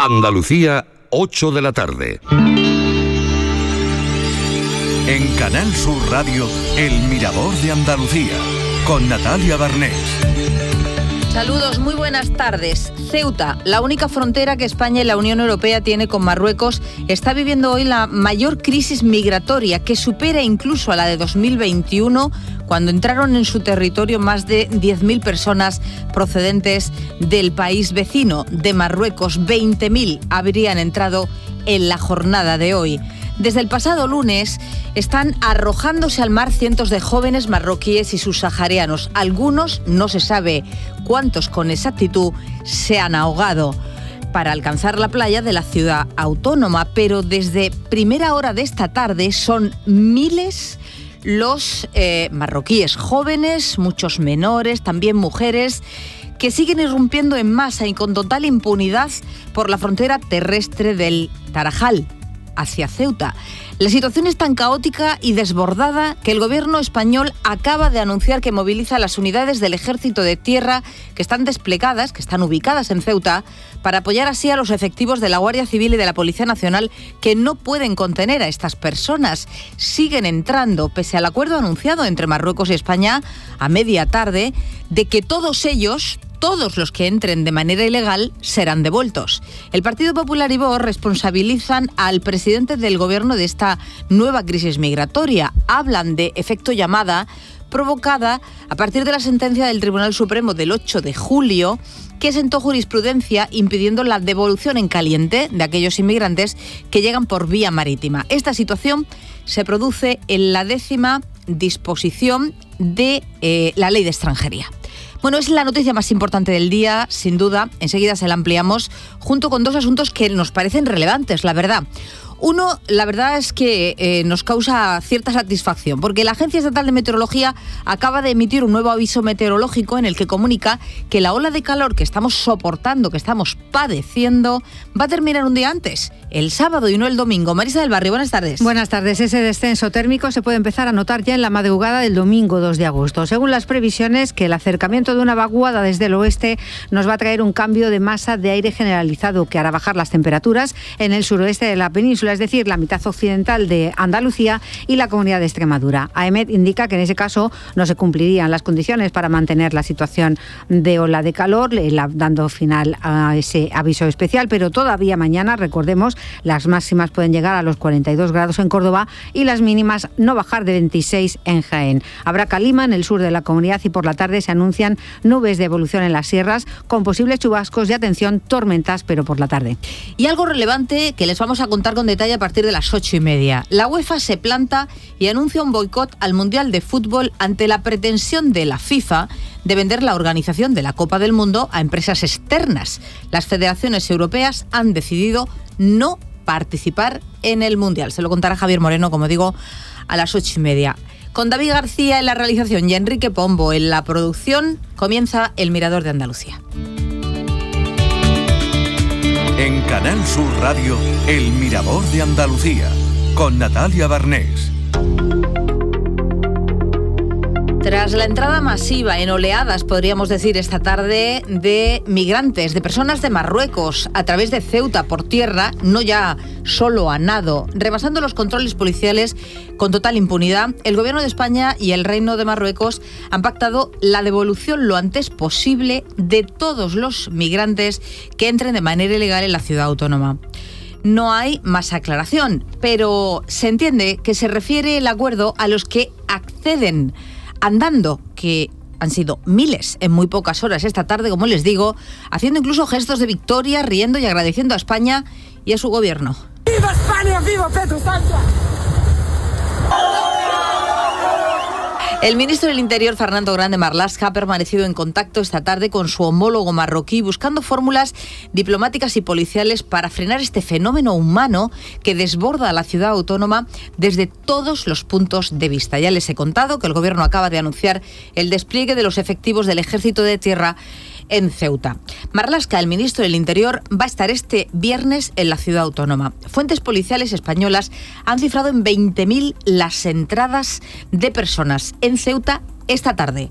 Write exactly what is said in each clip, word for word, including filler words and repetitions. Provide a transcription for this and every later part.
Andalucía, ocho de la tarde. En Canal Sur Radio, El Mirador de Andalucía, con Natalia Barnés. Saludos, muy buenas tardes. Ceuta, la única frontera que España y la Unión Europea tiene con Marruecos, está viviendo hoy la mayor crisis migratoria, que supera incluso a la de dos mil veintiuno, cuando entraron en su territorio más de diez mil personas procedentes del país vecino, de Marruecos. veinte mil habrían entrado en la jornada de hoy. Desde el pasado lunes están arrojándose al mar cientos de jóvenes marroquíes y subsaharianos. Algunos, no se sabe cuántos con exactitud, se han ahogado para alcanzar la playa de la ciudad autónoma, pero desde primera hora de esta tarde son miles los eh, marroquíes jóvenes, muchos menores, también mujeres, que siguen irrumpiendo en masa y con total impunidad por la frontera terrestre del Tarajal hacia Ceuta. La situación es tan caótica y desbordada que el gobierno español acaba de anunciar que moviliza las unidades del Ejército de Tierra que están desplegadas, que están ubicadas en Ceuta, para apoyar así a los efectivos de la Guardia Civil y de la Policía Nacional, que no pueden contener a estas personas. Siguen entrando, pese al acuerdo anunciado entre Marruecos y España a media tarde, de que todos ellos, todos los que entren de manera ilegal, serán devueltos. El Partido Popular y Vox responsabilizan al presidente del gobierno de esta nueva crisis migratoria. Hablan de efecto llamada provocada a partir de la sentencia del Tribunal Supremo del ocho de julio, que sentó jurisprudencia impidiendo la devolución en caliente de aquellos inmigrantes que llegan por vía marítima. Esta situación se produce en la décima disposición de eh, la Ley de Extranjería. Bueno, es la noticia más importante del día, sin duda. Enseguida se la ampliamos, junto con dos asuntos que nos parecen relevantes, la verdad. Uno, la verdad es que eh, nos causa cierta satisfacción, porque la Agencia Estatal de Meteorología acaba de emitir un nuevo aviso meteorológico en el que comunica que la ola de calor que estamos soportando, que estamos padeciendo, va a terminar un día antes, el sábado y no el domingo. Marisa del Barrio, buenas tardes. Buenas tardes. Ese descenso térmico se puede empezar a notar ya en la madrugada del domingo dos de agosto. Según las previsiones, que el acercamiento de una vaguada desde el oeste nos va a traer un cambio de masa de aire generalizado que hará bajar las temperaturas en el suroeste de la península, es decir, la mitad occidental de Andalucía y la Comunidad de Extremadura. AEMET indica que en ese caso no se cumplirían las condiciones para mantener la situación de ola de calor, dando final a ese aviso especial, pero todavía mañana, recordemos, las máximas pueden llegar a los cuarenta y dos grados en Córdoba y las mínimas no bajar de veintiséis en Jaén. Habrá calima en el sur de la comunidad y por la tarde se anuncian nubes de evolución en las sierras con posibles chubascos y, atención, tormentas, pero por la tarde. Y algo relevante que les vamos a contar con detalle a partir de las ocho y media. La UEFA se planta y anuncia un boicot al Mundial de Fútbol ante la pretensión de la FIFA de vender la organización de la Copa del Mundo a empresas externas. Las federaciones europeas han decidido no participar en el Mundial. Se lo contará Javier Moreno, como digo, a las ocho y media. Con David García en la realización y Enrique Pombo en la producción, comienza El Mirador de Andalucía. En Canal Sur Radio, El Mirador de Andalucía, con Natalia Barnés. Tras la entrada masiva en oleadas, podríamos decir, esta tarde, de migrantes, de personas de Marruecos, a través de Ceuta por tierra, no ya solo a nado, rebasando los controles policiales con total impunidad, el Gobierno de España y el Reino de Marruecos han pactado la devolución lo antes posible de todos los migrantes que entren de manera ilegal en la ciudad autónoma. No hay más aclaración, pero se entiende que se refiere el acuerdo a los que acceden andando, que han sido miles en muy pocas horas esta tarde, como les digo, haciendo incluso gestos de victoria, riendo y agradeciendo a España y a su gobierno. ¡Viva España! ¡Viva Pedro Sánchez! El ministro del Interior, Fernando Grande Marlaska, ha permanecido en contacto esta tarde con su homólogo marroquí, buscando fórmulas diplomáticas y policiales para frenar este fenómeno humano que desborda a la ciudad autónoma desde todos los puntos de vista. Ya les he contado que el Gobierno acaba de anunciar el despliegue de los efectivos del Ejército de Tierra en Ceuta. Marlaska, el ministro del Interior, va a estar este viernes en la ciudad autónoma. Fuentes policiales españolas han cifrado en veinte mil las entradas de personas en Ceuta esta tarde.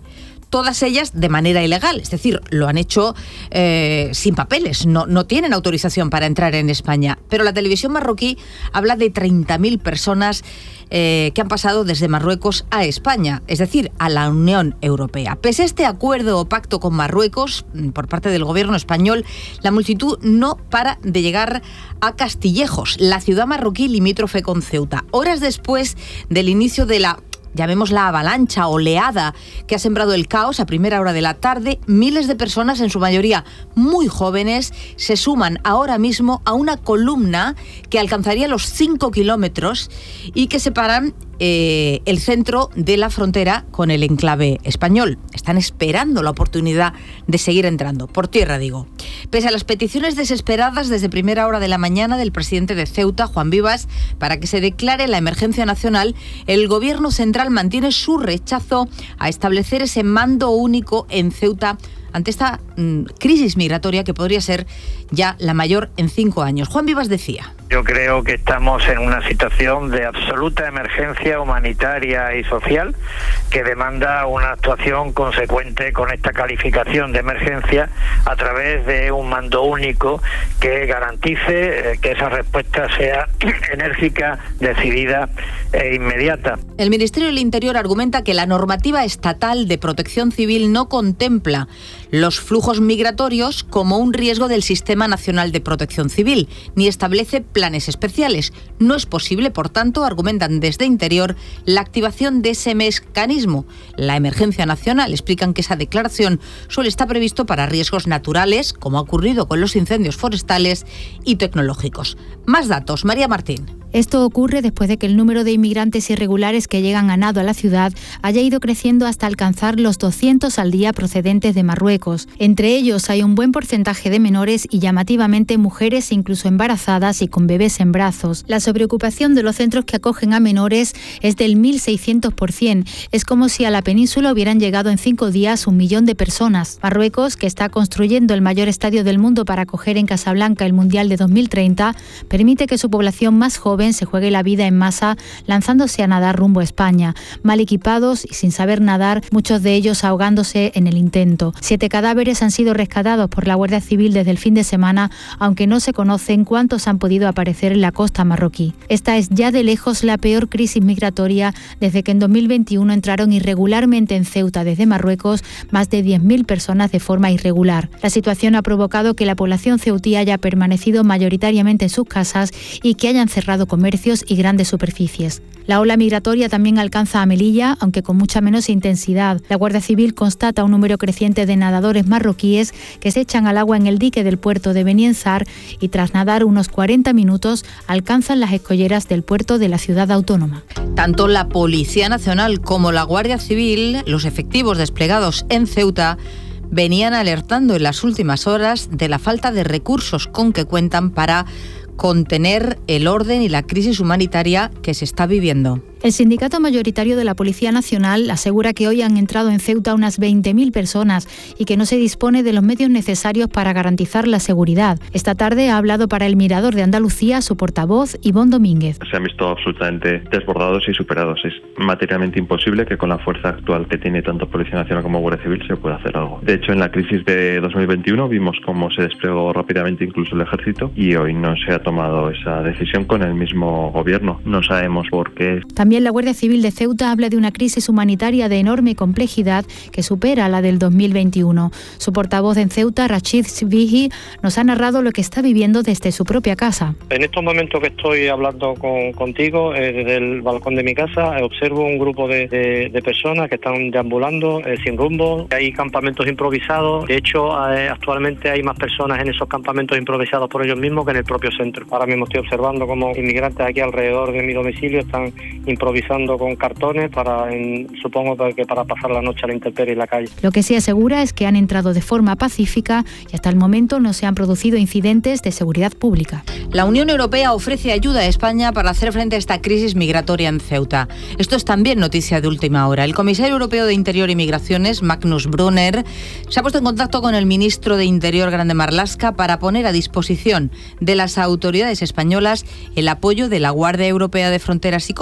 todas ellas de manera ilegal, es decir, lo han hecho eh, sin papeles, no, no tienen autorización para entrar en España. Pero la televisión marroquí habla de treinta mil personas eh, que han pasado desde Marruecos a España, es decir, a la Unión Europea. Pese a este acuerdo o pacto con Marruecos, por parte del gobierno español, la multitud no para de llegar a Castillejos, la ciudad marroquí limítrofe con Ceuta. Horas después del inicio de la, llamémosla avalancha, oleada, que ha sembrado el caos a primera hora de la tarde, miles de personas, en su mayoría muy jóvenes, se suman ahora mismo a una columna que alcanzaría los cinco kilómetros y que separan eh, el centro de la frontera con el enclave español. Están esperando la oportunidad de seguir entrando, por tierra digo. Pese a las peticiones desesperadas desde primera hora de la mañana del presidente de Ceuta, Juan Vivas, para que se declare la emergencia nacional, el gobierno central mantiene su rechazo a establecer ese mando único en Ceuta ante esta mmm, crisis migratoria que podría ser ya la mayor en cinco años. Juan Vivas decía: yo creo que estamos en una situación de absoluta emergencia humanitaria y social que demanda una actuación consecuente con esta calificación de emergencia a través de un mando único que garantice eh, que esa respuesta sea enérgica, decidida e inmediata. El Ministerio del Interior argumenta que la normativa estatal de protección civil no contempla los flujos migratorios como un riesgo del Sistema Nacional de Protección Civil, ni establece planes especiales. No es posible, por tanto, argumentan desde Interior, la activación de ese mecanismo, la emergencia nacional. Explican que esa declaración solo está previsto para riesgos naturales, como ha ocurrido con los incendios forestales, y tecnológicos. Más datos, María Martín. Esto ocurre después de que el número de inmigrantes irregulares que llegan a nado a la ciudad haya ido creciendo hasta alcanzar los doscientos al día procedentes de Marruecos. Entre ellos hay un buen porcentaje de menores y llamativamente mujeres incluso embarazadas y con bebés en brazos. La sobreocupación de los centros que acogen a menores es del mil seiscientos por ciento. Es como si a la península hubieran llegado en cinco días un millón de personas. Marruecos, que está construyendo el mayor estadio del mundo para acoger en Casablanca el Mundial de dos mil treinta, permite que su población más joven se juegue la vida en masa lanzándose a nadar rumbo a España, mal equipados y sin saber nadar, muchos de ellos ahogándose en el intento. Siete cadáveres han sido rescatados por la Guardia Civil desde el fin de semana, aunque no se conocen cuántos han podido aparecer en la costa marroquí. Esta es ya de lejos la peor crisis migratoria desde que en dos mil veintiuno entraron irregularmente en Ceuta desde Marruecos más de diez mil personas de forma irregular. La situación ha provocado que la población ceutí haya permanecido mayoritariamente en sus casas y que hayan cerrado comercios y grandes superficies. La ola migratoria también alcanza a Melilla, aunque con mucha menos intensidad. La Guardia Civil constata un número creciente de nadadores marroquíes que se echan al agua en el dique del puerto de Benienzar y tras nadar unos cuarenta minutos alcanzan las escolleras del puerto de la ciudad autónoma. Tanto la Policía Nacional como la Guardia Civil, los efectivos desplegados en Ceuta, venían alertando en las últimas horas de la falta de recursos con que cuentan para contener el orden y la crisis humanitaria que se está viviendo. El sindicato mayoritario de la Policía Nacional asegura que hoy han entrado en Ceuta unas veinte mil personas y que no se dispone de los medios necesarios para garantizar la seguridad. Esta tarde ha hablado para El Mirador de Andalucía su portavoz, Ivonne Domínguez. Se han visto absolutamente desbordados y superados. Es materialmente imposible que con la fuerza actual que tiene tanto Policía Nacional como Guardia Civil se pueda hacer algo. De hecho, en la crisis de dos mil veintiuno vimos cómo se desplegó rápidamente incluso el ejército y hoy no se ha tomado esa decisión con el mismo gobierno. No sabemos por qué. También la Guardia Civil de Ceuta habla de una crisis humanitaria de enorme complejidad que supera la del dos mil veintiuno. Su portavoz en Ceuta, Rachid Sbihi, nos ha narrado lo que está viviendo desde su propia casa. En estos momentos que estoy hablando con, contigo, eh, desde el balcón de mi casa, eh, observo un grupo de, de, de personas que están deambulando eh, sin rumbo. Hay campamentos improvisados. De hecho, eh, actualmente hay más personas en esos campamentos improvisados por ellos mismos que en el propio centro. Ahora mismo estoy observando cómo inmigrantes aquí alrededor de mi domicilio están improvisando con cartones para, en, supongo que para pasar la noche a la intemperie en la calle. Lo que sí asegura es que han entrado de forma pacífica y hasta el momento no se han producido incidentes de seguridad pública. La Unión Europea ofrece ayuda a España para hacer frente a esta crisis migratoria en Ceuta. Esto es también noticia de última hora. El comisario europeo de Interior y Migraciones, Magnus Brunner, se ha puesto en contacto con el ministro de Interior, Grande Marlaska, para poner a disposición de las autoridades españolas el apoyo de la Guardia Europea de Fronteras y Costas.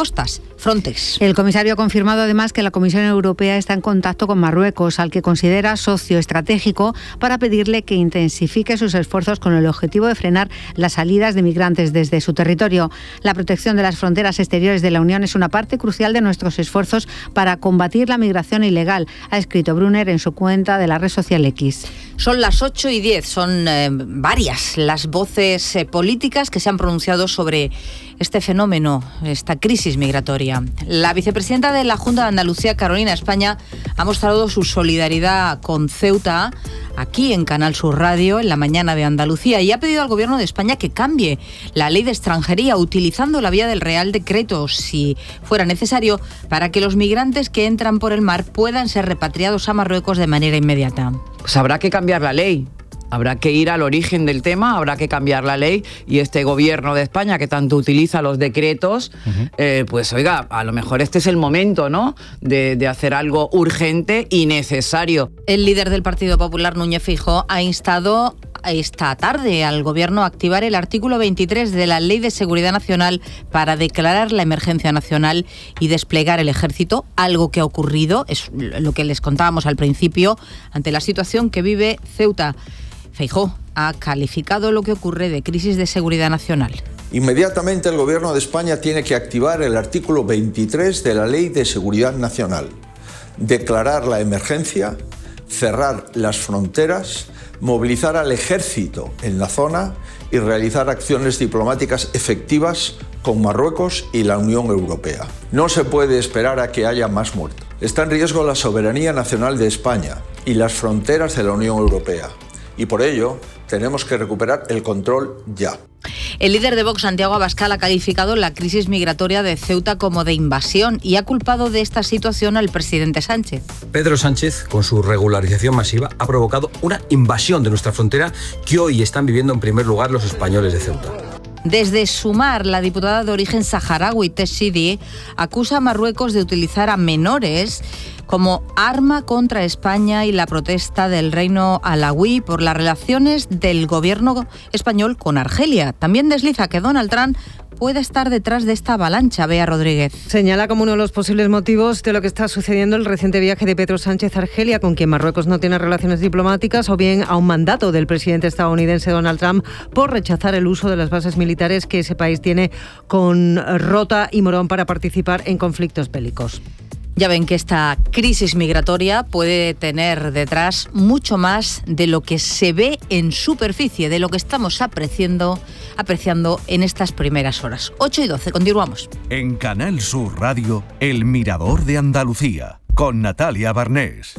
Frontex. El comisario ha confirmado además que la Comisión Europea está en contacto con Marruecos, al que considera socio estratégico, para pedirle que intensifique sus esfuerzos con el objetivo de frenar las salidas de migrantes desde su territorio. La protección de las fronteras exteriores de la Unión es una parte crucial de nuestros esfuerzos para combatir la migración ilegal, ha escrito Brunner en su cuenta de la red social X. Son las ocho y diez, son eh, varias las voces eh, políticas que se han pronunciado sobre este fenómeno, esta crisis migratoria. La vicepresidenta de la Junta de Andalucía, Carolina España, ha mostrado su solidaridad con Ceuta aquí en Canal Sur Radio, en la mañana de Andalucía, y ha pedido al Gobierno de España que cambie la ley de extranjería utilizando la vía del Real Decreto, si fuera necesario, para que los migrantes que entran por el mar puedan ser repatriados a Marruecos de manera inmediata. Pues habrá que cambiar la ley. Habrá que ir al origen del tema, habrá que cambiar la ley, y este Gobierno de España, que tanto utiliza los decretos, uh-huh. eh, pues oiga, a lo mejor este es el momento, ¿no?, de, de hacer algo urgente y necesario. El líder del Partido Popular, Núñez Feijóo, ha instado esta tarde al Gobierno a activar el artículo veintitrés de la Ley de Seguridad Nacional para declarar la emergencia nacional y desplegar el ejército, algo que ha ocurrido, es lo que les contábamos al principio, ante la situación que vive Ceuta. Feijóo ha calificado lo que ocurre de crisis de seguridad nacional. Inmediatamente el Gobierno de España tiene que activar el artículo veintitrés de la Ley de Seguridad Nacional, declarar la emergencia, cerrar las fronteras, movilizar al ejército en la zona y realizar acciones diplomáticas efectivas con Marruecos y la Unión Europea. No se puede esperar a que haya más muertos. Está en riesgo la soberanía nacional de España y las fronteras de la Unión Europea. Y por ello, tenemos que recuperar el control ya. El líder de Vox, Santiago Abascal, ha calificado la crisis migratoria de Ceuta como de invasión y ha culpado de esta situación al presidente Sánchez. Pedro Sánchez, con su regularización masiva, ha provocado una invasión de nuestra frontera que hoy están viviendo en primer lugar los españoles de Ceuta. Desde Sumar, la diputada de origen saharaui, Tess Sidi, acusa a Marruecos de utilizar a menores como arma contra España y la protesta del reino alauí por las relaciones del gobierno español con Argelia. También desliza que Donald Trump puede estar detrás de esta avalancha. Bea Rodríguez. Señala como uno de los posibles motivos de lo que está sucediendo el reciente viaje de Pedro Sánchez a Argelia, con quien Marruecos no tiene relaciones diplomáticas, o bien a un mandato del presidente estadounidense Donald Trump por rechazar el uso de las bases militares que ese país tiene con Rota y Morón para participar en conflictos bélicos. Ya ven que esta crisis migratoria puede tener detrás mucho más de lo que se ve en superficie, de lo que estamos apreciando, apreciando en estas primeras horas. ocho y doce, continuamos. En Canal Sur Radio, El Mirador de Andalucía, con Natalia Barnés.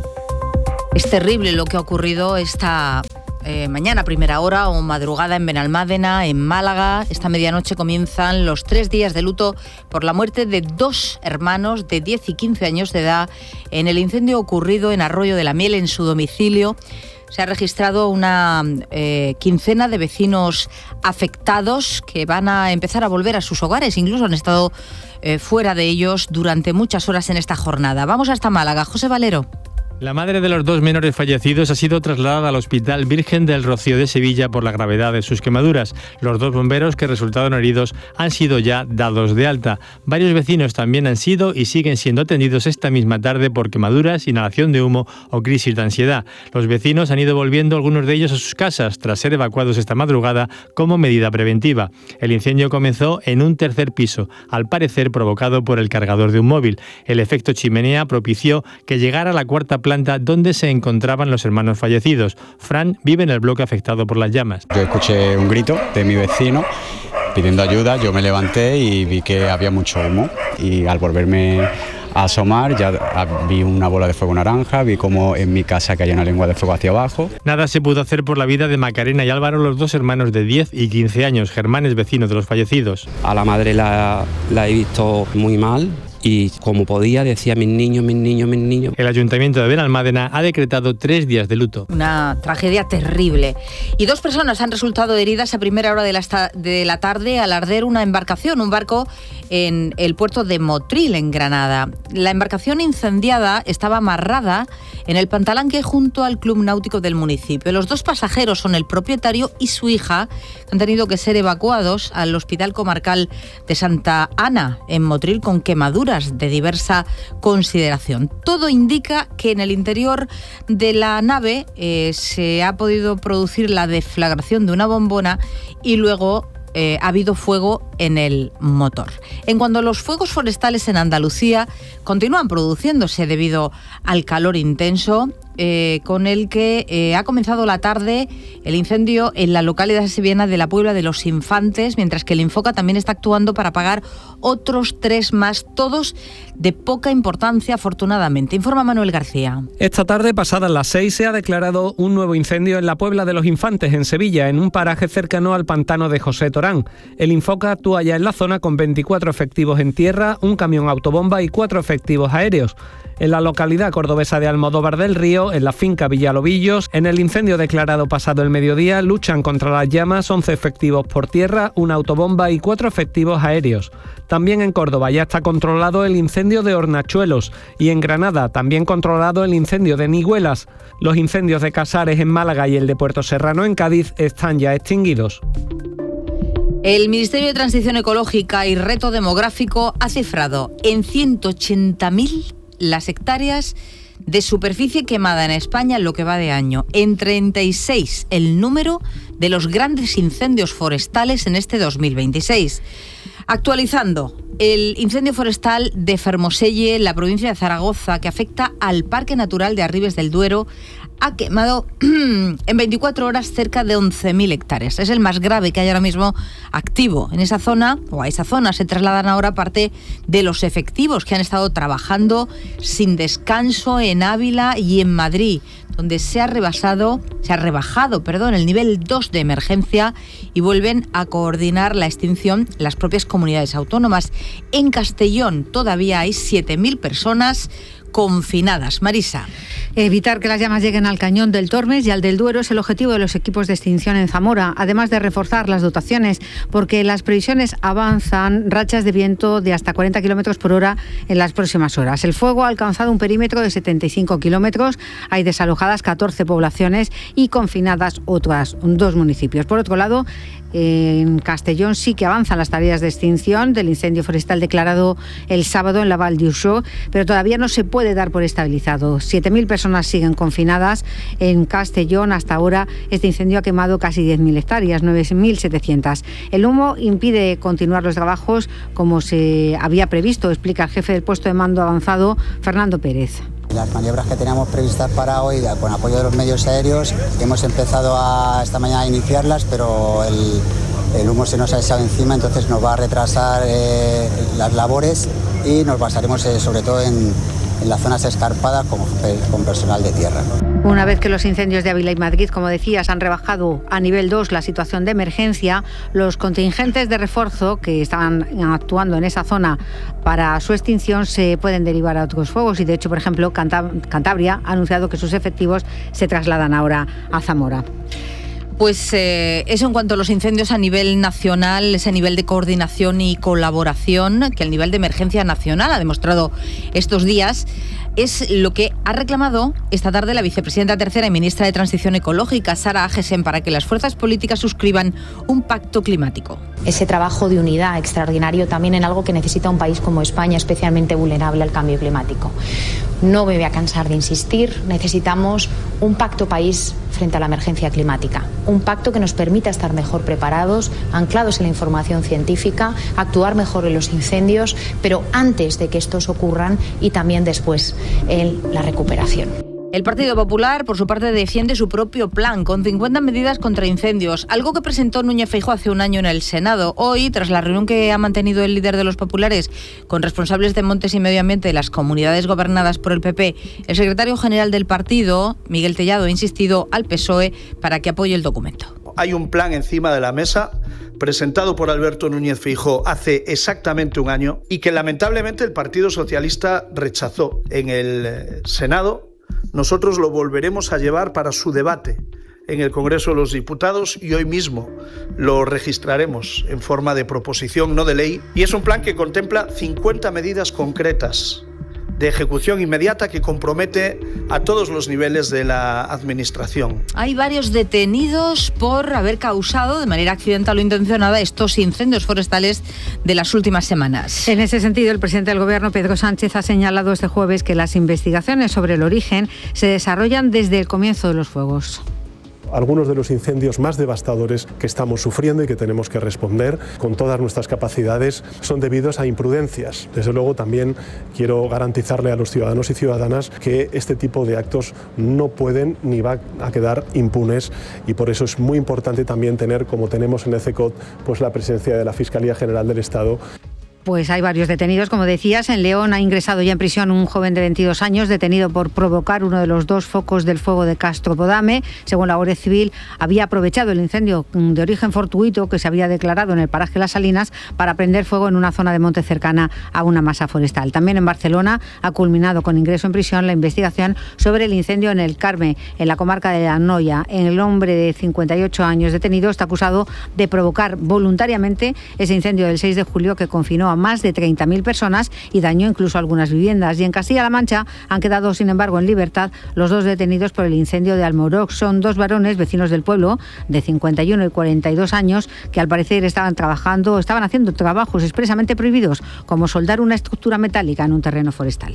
Es terrible lo que ha ocurrido esta Eh, mañana, primera hora o madrugada en Benalmádena, en Málaga. Esta medianoche comienzan los tres días de luto por la muerte de dos hermanos de diez y quince años de edad en el incendio ocurrido en Arroyo de la Miel, en su domicilio. Se ha registrado una eh, quincena de vecinos afectados que van a empezar a volver a sus hogares. Incluso han estado eh, fuera de ellos durante muchas horas en esta jornada. Vamos hasta Málaga. José Valero. La madre de los dos menores fallecidos ha sido trasladada al Hospital Virgen del Rocío de Sevilla por la gravedad de sus quemaduras. Los dos bomberos que resultaron heridos han sido ya dados de alta. Varios vecinos también han sido y siguen siendo atendidos esta misma tarde por quemaduras, inhalación de humo o crisis de ansiedad. Los vecinos han ido volviendo, algunos de ellos, a sus casas tras ser evacuados esta madrugada como medida preventiva. El incendio comenzó en un tercer piso, al parecer provocado por el cargador de un móvil. El efecto chimenea propició que llegara a la cuarta planta planta donde se encontraban los hermanos fallecidos. Fran vive en el bloque afectado por las llamas. Yo escuché un grito de mi vecino pidiendo ayuda, yo me levanté y vi que había mucho humo y al volverme a asomar ya vi una bola de fuego naranja, vi como en mi casa caía una lengua de fuego hacia abajo. Nada se pudo hacer por la vida de Macarena y Álvaro, los dos hermanos de diez y quince años. Germán es vecino de los fallecidos. A la madre la, la he visto muy mal y como podía decía mis niños, mis niños, mis niños. El Ayuntamiento de Benalmádena ha decretado tres días de luto. Una tragedia terrible. Y dos personas han resultado heridas a primera hora de la, esta- de la tarde al arder una embarcación, un barco en el puerto de Motril, en Granada. La embarcación incendiada estaba amarrada en el Pantalanque junto al Club Náutico del municipio. Los dos pasajeros son el propietario y su hija, que han tenido que ser evacuados al Hospital Comarcal de Santa Ana, en Motril, con quemaduras de diversa consideración. Todo indica que en el interior de la nave eh, se ha podido producir la deflagración de una bombona y luego Eh, ha habido fuego en el motor. En cuanto a los fuegos forestales en Andalucía, continúan produciéndose debido al calor intenso eh, con el que eh, ha comenzado la tarde el incendio en la localidad sevillana de la Puebla de los Infantes, mientras que el Infoca también está actuando para apagar otros tres más, todos de poca importancia, afortunadamente. Informa Manuel García. Esta tarde, pasadas las seis, se ha declarado un nuevo incendio en la Puebla de los Infantes, en Sevilla, en un paraje cercano al pantano de José Torán. El Infoca actúa ya en la zona con veinticuatro efectivos en tierra, un camión autobomba y cuatro efectivos aéreos. En la localidad cordobesa de Almodóvar del Río, en la finca Villalobillos, en el incendio declarado pasado el mediodía, luchan contra las llamas once efectivos por tierra, una autobomba y cuatro efectivos aéreos. También en Córdoba ya está controlado el incendio de Hornachuelos y en Granada también controlado el incendio de Nigüelas. Los incendios de Casares en Málaga y el de Puerto Serrano en Cádiz están ya extinguidos. El Ministerio de Transición Ecológica y Reto Demográfico ha cifrado en ciento ochenta mil las hectáreas de superficie quemada en España en lo que va de año. En treinta y seis el número de los grandes incendios forestales en este dos mil veintiséis. Actualizando, el incendio forestal de Fermoselle, en la provincia de Zaragoza, que afecta al Parque Natural de Arribes del Duero, ha quemado en veinticuatro horas cerca de once mil hectáreas. Es el más grave que hay ahora mismo activo en esa zona, o a esa zona se trasladan ahora parte de los efectivos que han estado trabajando sin descanso en Ávila y en Madrid, donde se ha rebasado, se ha rebajado, perdón, el nivel dos de emergencia y vuelven a coordinar la extinción las propias comunidades autónomas. En Castellón todavía hay siete mil personas confinadas. Marisa. Evitar que las llamas lleguen al cañón del Tormes y al del Duero es el objetivo de los equipos de extinción en Zamora, además de reforzar las dotaciones, porque las previsiones avanzan rachas de viento de hasta cuarenta kilómetros por hora en las próximas horas. El fuego ha alcanzado un perímetro de setenta y cinco kilómetros, hay desalojadas catorce poblaciones y confinadas otras dos municipios. Por otro lado, en Castellón sí que avanzan las tareas de extinción del incendio forestal declarado el sábado en la Val d'Uixó, pero todavía no se puede dar por estabilizado. siete mil personas siguen confinadas en Castellón. Hasta ahora este incendio ha quemado casi diez mil hectáreas, nueve mil setecientas. El humo impide continuar los trabajos como se había previsto, explica el jefe del puesto de mando avanzado, Fernando Pérez. Las maniobras que teníamos previstas para hoy, con apoyo de los medios aéreos, hemos empezado a, esta mañana a iniciarlas, pero el, el humo se nos ha echado encima, entonces nos va a retrasar eh, las labores y nos basaremos eh, sobre todo en, en las zonas escarpadas con, con personal de tierra. Una vez que los incendios de Ávila y Madrid, como decías, han rebajado a nivel dos la situación de emergencia, los contingentes de refuerzo que estaban actuando en esa zona para su extinción se pueden derivar a otros fuegos y, de hecho, por ejemplo, Cantabria ha anunciado que sus efectivos se trasladan ahora a Zamora. Pues eh, eso en cuanto a los incendios a nivel nacional, ese nivel de coordinación y colaboración que el nivel de emergencia nacional ha demostrado estos días, es lo que ha reclamado esta tarde la vicepresidenta tercera y ministra de Transición Ecológica, Sara Agesen, para que las fuerzas políticas suscriban un pacto climático. Ese trabajo de unidad extraordinario también en algo que necesita un país como España, especialmente vulnerable al cambio climático. No me voy a cansar de insistir, necesitamos un pacto país frente a la emergencia climática, un pacto que nos permita estar mejor preparados, anclados en la información científica, actuar mejor en los incendios, pero antes de que estos ocurran y también después en la recuperación. El Partido Popular, por su parte, defiende su propio plan con cincuenta medidas contra incendios, algo que presentó Núñez Feijóo hace un año en el Senado. Hoy, tras la reunión que ha mantenido el líder de los populares con responsables de Montes y Medio Ambiente de las comunidades gobernadas por el P P, el secretario general del partido, Miguel Tellado, ha insistido al P S O E para que apoye el documento. hay un plan encima de la mesa presentado por Alberto Núñez Feijóo hace exactamente un año y que lamentablemente el Partido Socialista rechazó en el Senado. Nosotros lo volveremos a llevar para su debate en el Congreso de los Diputados y hoy mismo lo registraremos en forma de proposición, no de ley. Y es un plan que contempla cincuenta medidas concretas de ejecución inmediata que compromete a todos los niveles de la Administración. Hay varios detenidos por haber causado de manera accidental o intencionada estos incendios forestales de las últimas semanas. En ese sentido, el presidente del Gobierno, Pedro Sánchez, ha señalado este jueves que las investigaciones sobre el origen se desarrollan desde el comienzo de los fuegos. Algunos de los incendios más devastadores que estamos sufriendo y que tenemos que responder con todas nuestras capacidades son debidos a imprudencias. Desde luego también quiero garantizarle a los ciudadanos y ciudadanas que este tipo de actos no pueden ni van a quedar impunes y por eso es muy importante también tener, como tenemos en el C E C O T, pues la presencia de la Fiscalía General del Estado. Pues hay varios detenidos, como decías. En León ha ingresado ya en prisión un joven de veintidós años detenido por provocar uno de los dos focos del fuego de Castrobodame. Según la Guardia Civil, había aprovechado el incendio de origen fortuito que se había declarado en el paraje Las Salinas para prender fuego en una zona de monte cercana a una masa forestal. También en Barcelona ha culminado con ingreso en prisión la investigación sobre el incendio en el Carme, en la comarca de la Noia. El hombre de cincuenta y ocho años detenido está acusado de provocar voluntariamente ese incendio del seis de julio que confinó a más de treinta mil personas y dañó incluso algunas viviendas. Y en Castilla-La Mancha han quedado, sin embargo, en libertad los dos detenidos por el incendio de Almorox. Son dos varones vecinos del pueblo, de cincuenta y uno y cuarenta y dos años, que al parecer estaban trabajando, estaban haciendo trabajos expresamente prohibidos, como soldar una estructura metálica en un terreno forestal.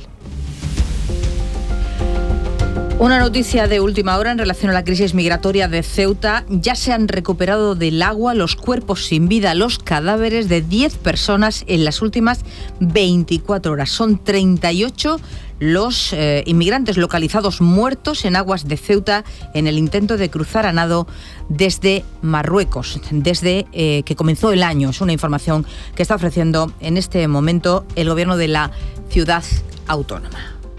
Una noticia de última hora en relación a la crisis migratoria de Ceuta. Ya se han recuperado del agua los cuerpos sin vida, los cadáveres de diez personas en las últimas veinticuatro horas. Son treinta y ocho los eh, inmigrantes localizados muertos en aguas de Ceuta en el intento de cruzar a nado desde Marruecos, desde eh, que comenzó el año. Es una información que está ofreciendo en este momento el gobierno de la ciudad autónoma.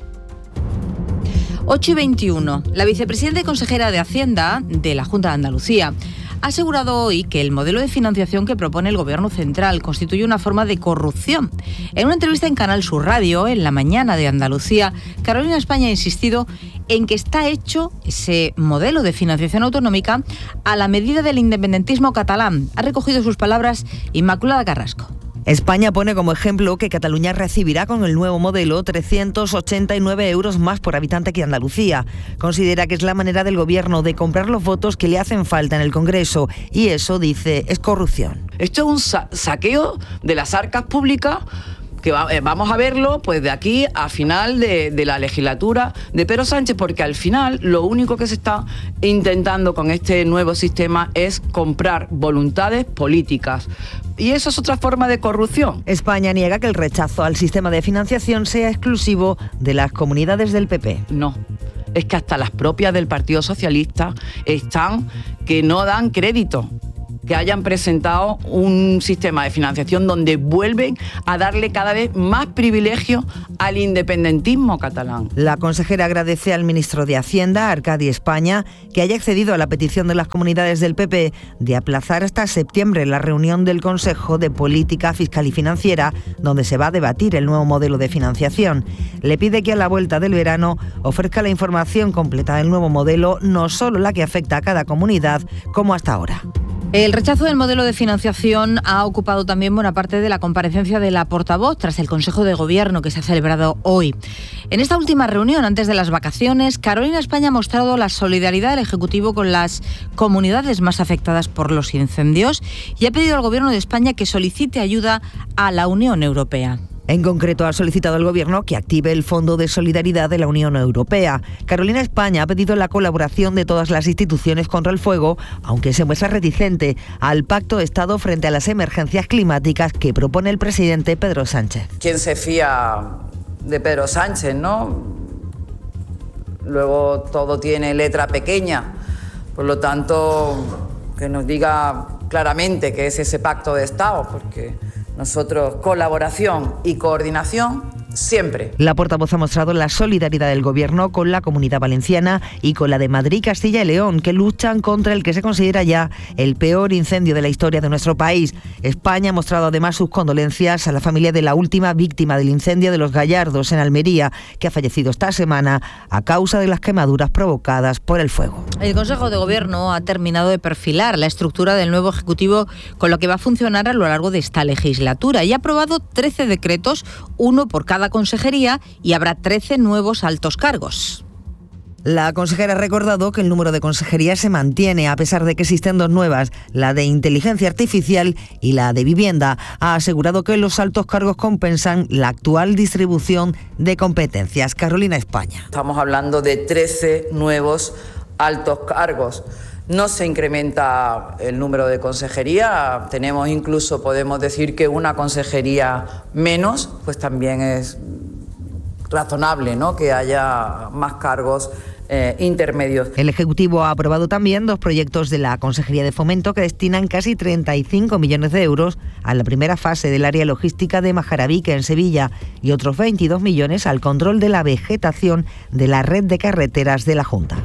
ocho y veintiuno. La vicepresidenta y consejera de Hacienda de la Junta de Andalucía ha asegurado hoy que el modelo de financiación que propone el Gobierno central constituye una forma de corrupción. En una entrevista en Canal Sur Radio, en la mañana de Andalucía, Carolina España ha insistido en que está hecho ese modelo de financiación autonómica a la medida del independentismo catalán. Ha recogido sus palabras Inmaculada Carrasco. España pone como ejemplo que Cataluña recibirá con el nuevo modelo trescientos ochenta y nueve euros más por habitante que Andalucía. Considera que es la manera del gobierno de comprar los votos que le hacen falta en el Congreso y eso, dice, es corrupción. Esto es un sa- saqueo de las arcas públicas que va, eh, vamos a verlo pues de aquí a final de, de la legislatura de Pedro Sánchez, porque al final lo único que se está intentando con este nuevo sistema es comprar voluntades políticas. Y eso es otra forma de corrupción. España niega que el rechazo al sistema de financiación sea exclusivo de las comunidades del P P. No, es que hasta las propias del Partido Socialista están que no dan crédito que hayan presentado un sistema de financiación donde vuelven a darle cada vez más privilegio al independentismo catalán. La consejera agradece al ministro de Hacienda, Arcadi España, que haya accedido a la petición de las comunidades del P P de aplazar hasta septiembre la reunión del Consejo de Política Fiscal y Financiera, donde se va a debatir el nuevo modelo de financiación. Le pide que a la vuelta del verano ofrezca la información completa del nuevo modelo, no solo la que afecta a cada comunidad, como hasta ahora. El rechazo del modelo de financiación ha ocupado también buena parte de la comparecencia de la portavoz tras el Consejo de Gobierno que se ha celebrado hoy. En esta última reunión, antes de las vacaciones, Carolina España ha mostrado la solidaridad del Ejecutivo con las comunidades más afectadas por los incendios y ha pedido al Gobierno de España que solicite ayuda a la Unión Europea. En concreto, ha solicitado al Gobierno que active el Fondo de Solidaridad de la Unión Europea. Carolina España ha pedido la colaboración de todas las instituciones contra el fuego, aunque se muestra reticente al Pacto de Estado frente a las emergencias climáticas que propone el presidente Pedro Sánchez. ¿Quién se fía de Pedro Sánchez, no? Luego todo tiene letra pequeña, por lo tanto, que nos diga claramente qué es ese Pacto de Estado, porque nosotros colaboración y coordinación siempre. La portavoz ha mostrado la solidaridad del Gobierno con la Comunidad Valenciana y con la de Madrid, Castilla y León, que luchan contra el que se considera ya el peor incendio de la historia de nuestro país. España ha mostrado además sus condolencias a la familia de la última víctima del incendio de Los Gallardos en Almería, que ha fallecido esta semana a causa de las quemaduras provocadas por el fuego. El Consejo de Gobierno ha terminado de perfilar la estructura del nuevo Ejecutivo con lo que va a funcionar a lo largo de esta legislatura y ha aprobado trece decretos, uno por cada consejería, y habrá trece nuevos altos cargos. La consejera ha recordado que el número de consejerías se mantiene a pesar de que existen dos nuevas, la de inteligencia artificial y la de vivienda. Ha asegurado que los altos cargos compensan la actual distribución de competencias. Carolina España. Estamos hablando de trece nuevos altos cargos. No se incrementa el número de consejería, tenemos incluso, podemos decir que una consejería menos, pues también es razonable, ¿no?, que haya más cargos eh, intermedios. El Ejecutivo ha aprobado también dos proyectos de la Consejería de Fomento que destinan casi treinta y cinco millones de euros a la primera fase del área logística de Majarabique, en Sevilla, y otros veintidós millones al control de la vegetación de la red de carreteras de la Junta.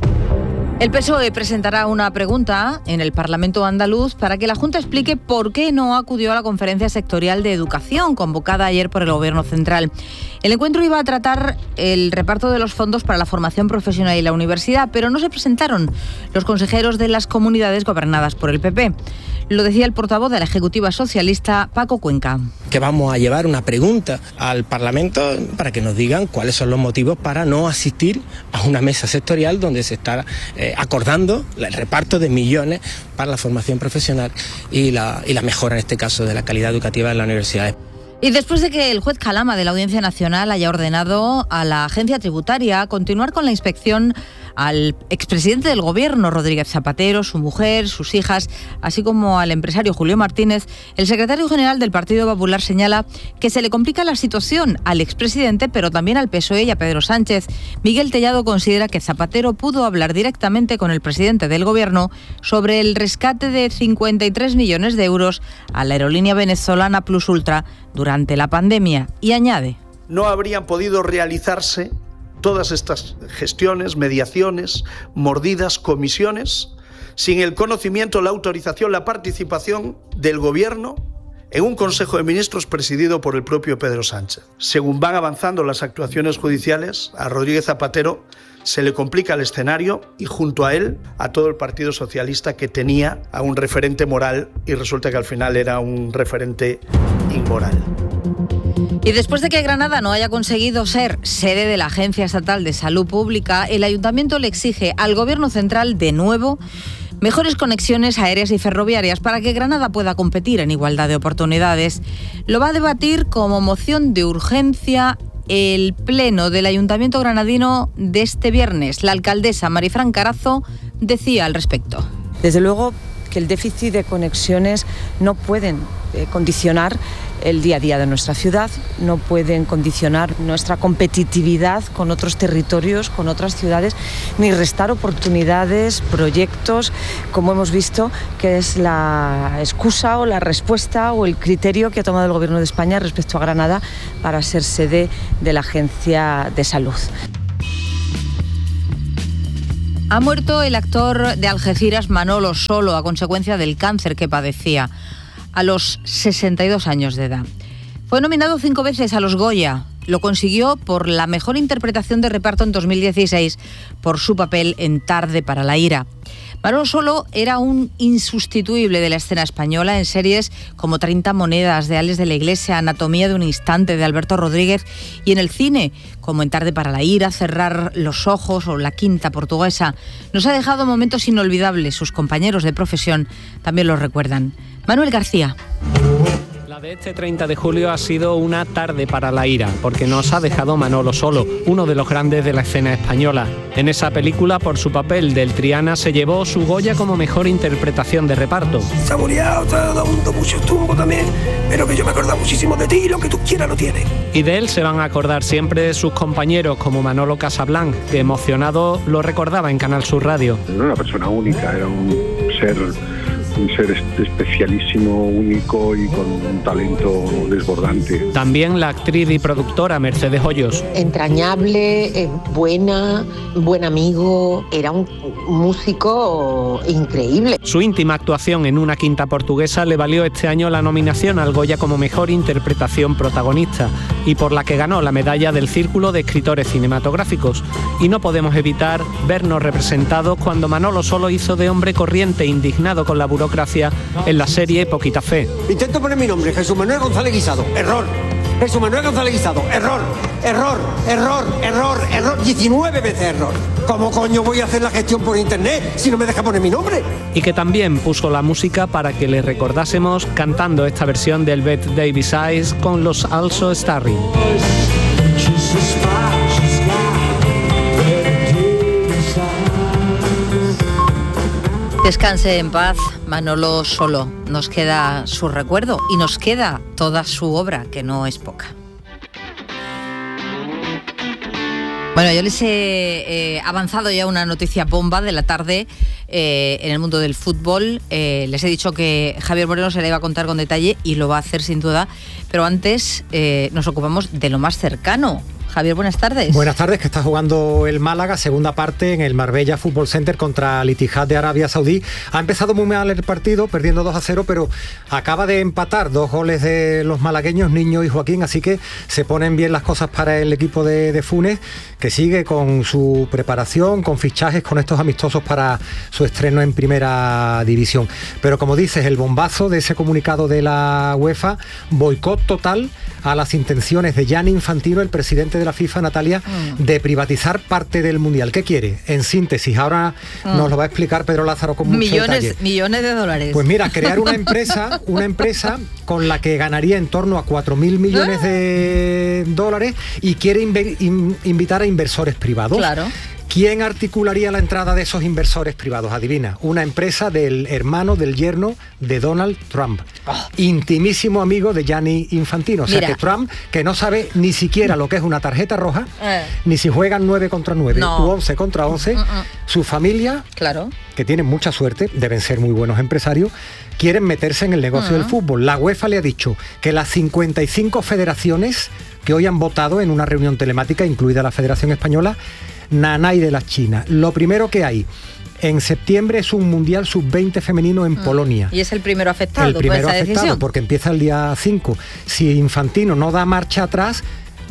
El P S O E presentará una pregunta en el Parlamento andaluz para que la Junta explique por qué no acudió a la conferencia sectorial de educación convocada ayer por el Gobierno central. El encuentro iba a tratar el reparto de los fondos para la formación profesional y la universidad, pero no se presentaron los consejeros de las comunidades gobernadas por el P P. Lo decía el portavoz de la Ejecutiva Socialista, Paco Cuenca. Que vamos a llevar una pregunta al Parlamento para que nos digan cuáles son los motivos para no asistir a una mesa sectorial donde se está eh, acordando el reparto de millones para la formación profesional y la, y la mejora, en este caso, de la calidad educativa en las universidades. Y después de que el juez Calama de la Audiencia Nacional haya ordenado a la agencia tributaria continuar con la inspección al expresidente del Gobierno, Rodríguez Zapatero, su mujer, sus hijas, así como al empresario Julio Martínez, el secretario general del Partido Popular señala que se le complica la situación al expresidente, pero también al P S O E y a Pedro Sánchez. Miguel Tellado considera que Zapatero pudo hablar directamente con el presidente del Gobierno sobre el rescate de cincuenta y tres millones de euros a la aerolínea venezolana Plus Ultra durante la pandemia, y añade: no habrían podido realizarse todas estas gestiones, mediaciones, mordidas, comisiones, sin el conocimiento, la autorización, la participación del Gobierno en un Consejo de Ministros presidido por el propio Pedro Sánchez. Según van avanzando las actuaciones judiciales, a Rodríguez Zapatero se le complica el escenario y junto a él a todo el Partido Socialista, que tenía a un referente moral y resulta que al final era un referente inmoral. Y después de que Granada no haya conseguido ser sede de la Agencia Estatal de Salud Pública, el Ayuntamiento le exige al Gobierno central de nuevo mejores conexiones aéreas y ferroviarias para que Granada pueda competir en igualdad de oportunidades. Lo va a debatir como moción de urgencia el Pleno del Ayuntamiento granadino de este viernes. La alcaldesa Marifran Carazo decía al respecto. Desde luego que el déficit de conexiones no pueden eh, condicionar el día a día de nuestra ciudad, no pueden condicionar nuestra competitividad con otros territorios, con otras ciudades, ni restar oportunidades, proyectos, como hemos visto, que es la excusa o la respuesta o el criterio que ha tomado el Gobierno de España respecto a Granada para ser sede de la Agencia de Salud. Ha muerto el actor de Algeciras Manolo Solo a consecuencia del cáncer que padecía a los sesenta y dos años de edad. Fue nominado cinco veces a los Goya. Lo consiguió por la mejor interpretación de reparto en dos mil dieciséis por su papel en Tarde para la ira. Manolo Solo era un insustituible de la escena española en series como treinta monedas de Ales de la Iglesia, Anatomía de un instante de Alberto Rodríguez, y en el cine como en Tarde para la ira, Cerrar los ojos o La Quinta Portuguesa. Nos ha dejado momentos inolvidables. Sus compañeros de profesión también lo recuerdan. Manuel García. La de este treinta de julio ha sido una tarde para la ira, porque nos ha dejado Manolo Solo, uno de los grandes de la escena española. En esa película, por su papel del Triana, se llevó su Goya como mejor interpretación de reparto. Se ha muriado, te ha dado mucho tumbo también, pero que yo me acuerdo muchísimo de ti y lo que tú quieras lo tienes. Y de él se van a acordar siempre sus compañeros, como Manolo Casablanc, que emocionado lo recordaba en Canal Sur Radio. No era una persona única, era un ser un ser especialísimo, único y con un talento desbordante. También la actriz y productora Mercedes Hoyos. Entrañable, eh, buena, buen amigo, era un músico increíble. Su íntima actuación en Una quinta portuguesa le valió este año la nominación al Goya como mejor interpretación protagonista y por la que ganó la medalla del Círculo de Escritores Cinematográficos. Y no podemos evitar vernos representados cuando Manolo Solo hizo de hombre corriente indignado con la burocracia en la serie Poquita Fe. Intento poner mi nombre, Jesús Manuel González Guisado. Error. Jesús Manuel González Guisado. Error. Error. Error. Error. Error. diecinueve veces error. ¿Cómo coño voy a hacer la gestión por internet si no me deja poner mi nombre? Y que también puso la música para que le recordásemos cantando esta versión del Bette Davis Eyes con los Also Starring. Descanse en paz, Manolo Solo. Nos queda su recuerdo y nos queda toda su obra, que no es poca. Bueno, yo les he eh, avanzado ya una noticia bomba de la tarde eh, en el mundo del fútbol. Eh, les he dicho que Javier Moreno se la iba a contar con detalle y lo va a hacer sin duda. Pero antes eh, nos ocupamos de lo más cercano. Javier, buenas tardes. Buenas tardes, que está jugando el Málaga, segunda parte en el Marbella Fútbol Center contra Al Ittihad de Arabia Saudí. Ha empezado muy mal el partido, perdiendo dos a cero, pero acaba de empatar dos goles de los malagueños, Niño y Joaquín, así que se ponen bien las cosas para el equipo de, de Funes, que sigue con su preparación, con fichajes, con estos amistosos para su estreno en Primera División. Pero como dices, el bombazo de ese comunicado de la UEFA, boicot total a las intenciones de Gianni Infantino, el presidente de la FIFA, Natalia, mm. de privatizar parte del Mundial. ¿Qué quiere? En síntesis, ahora mm. nos lo va a explicar Pedro Lázaro con mucho millones, detalle. Millones de dólares. Pues mira, crear una empresa, una empresa con la que ganaría en torno a cuatro mil millones de dólares y quiere inv- in- invitar a inversores privados. Claro. ¿Quién articularía la entrada de esos inversores privados? Adivina, una empresa del hermano del yerno de Donald Trump, oh. intimísimo amigo de Gianni Infantino. O sea, Mira. que Trump, que no sabe ni siquiera lo que es una tarjeta roja, eh. ni si juegan nueve contra nueve no. u once contra once, uh-uh. su familia, claro. que tienen mucha suerte, deben ser muy buenos empresarios, quieren meterse en el negocio uh-huh. del fútbol. La UEFA le ha dicho que las cincuenta y cinco federaciones que hoy han votado en una reunión telemática, incluida la Federación Española, nanay de la China. Lo primero que hay en septiembre es un Mundial sub veinte femenino en mm. Polonia. Y es el primero afectado el primero por esa afectado decisión. Porque empieza el día cinco. Si Infantino no da marcha atrás,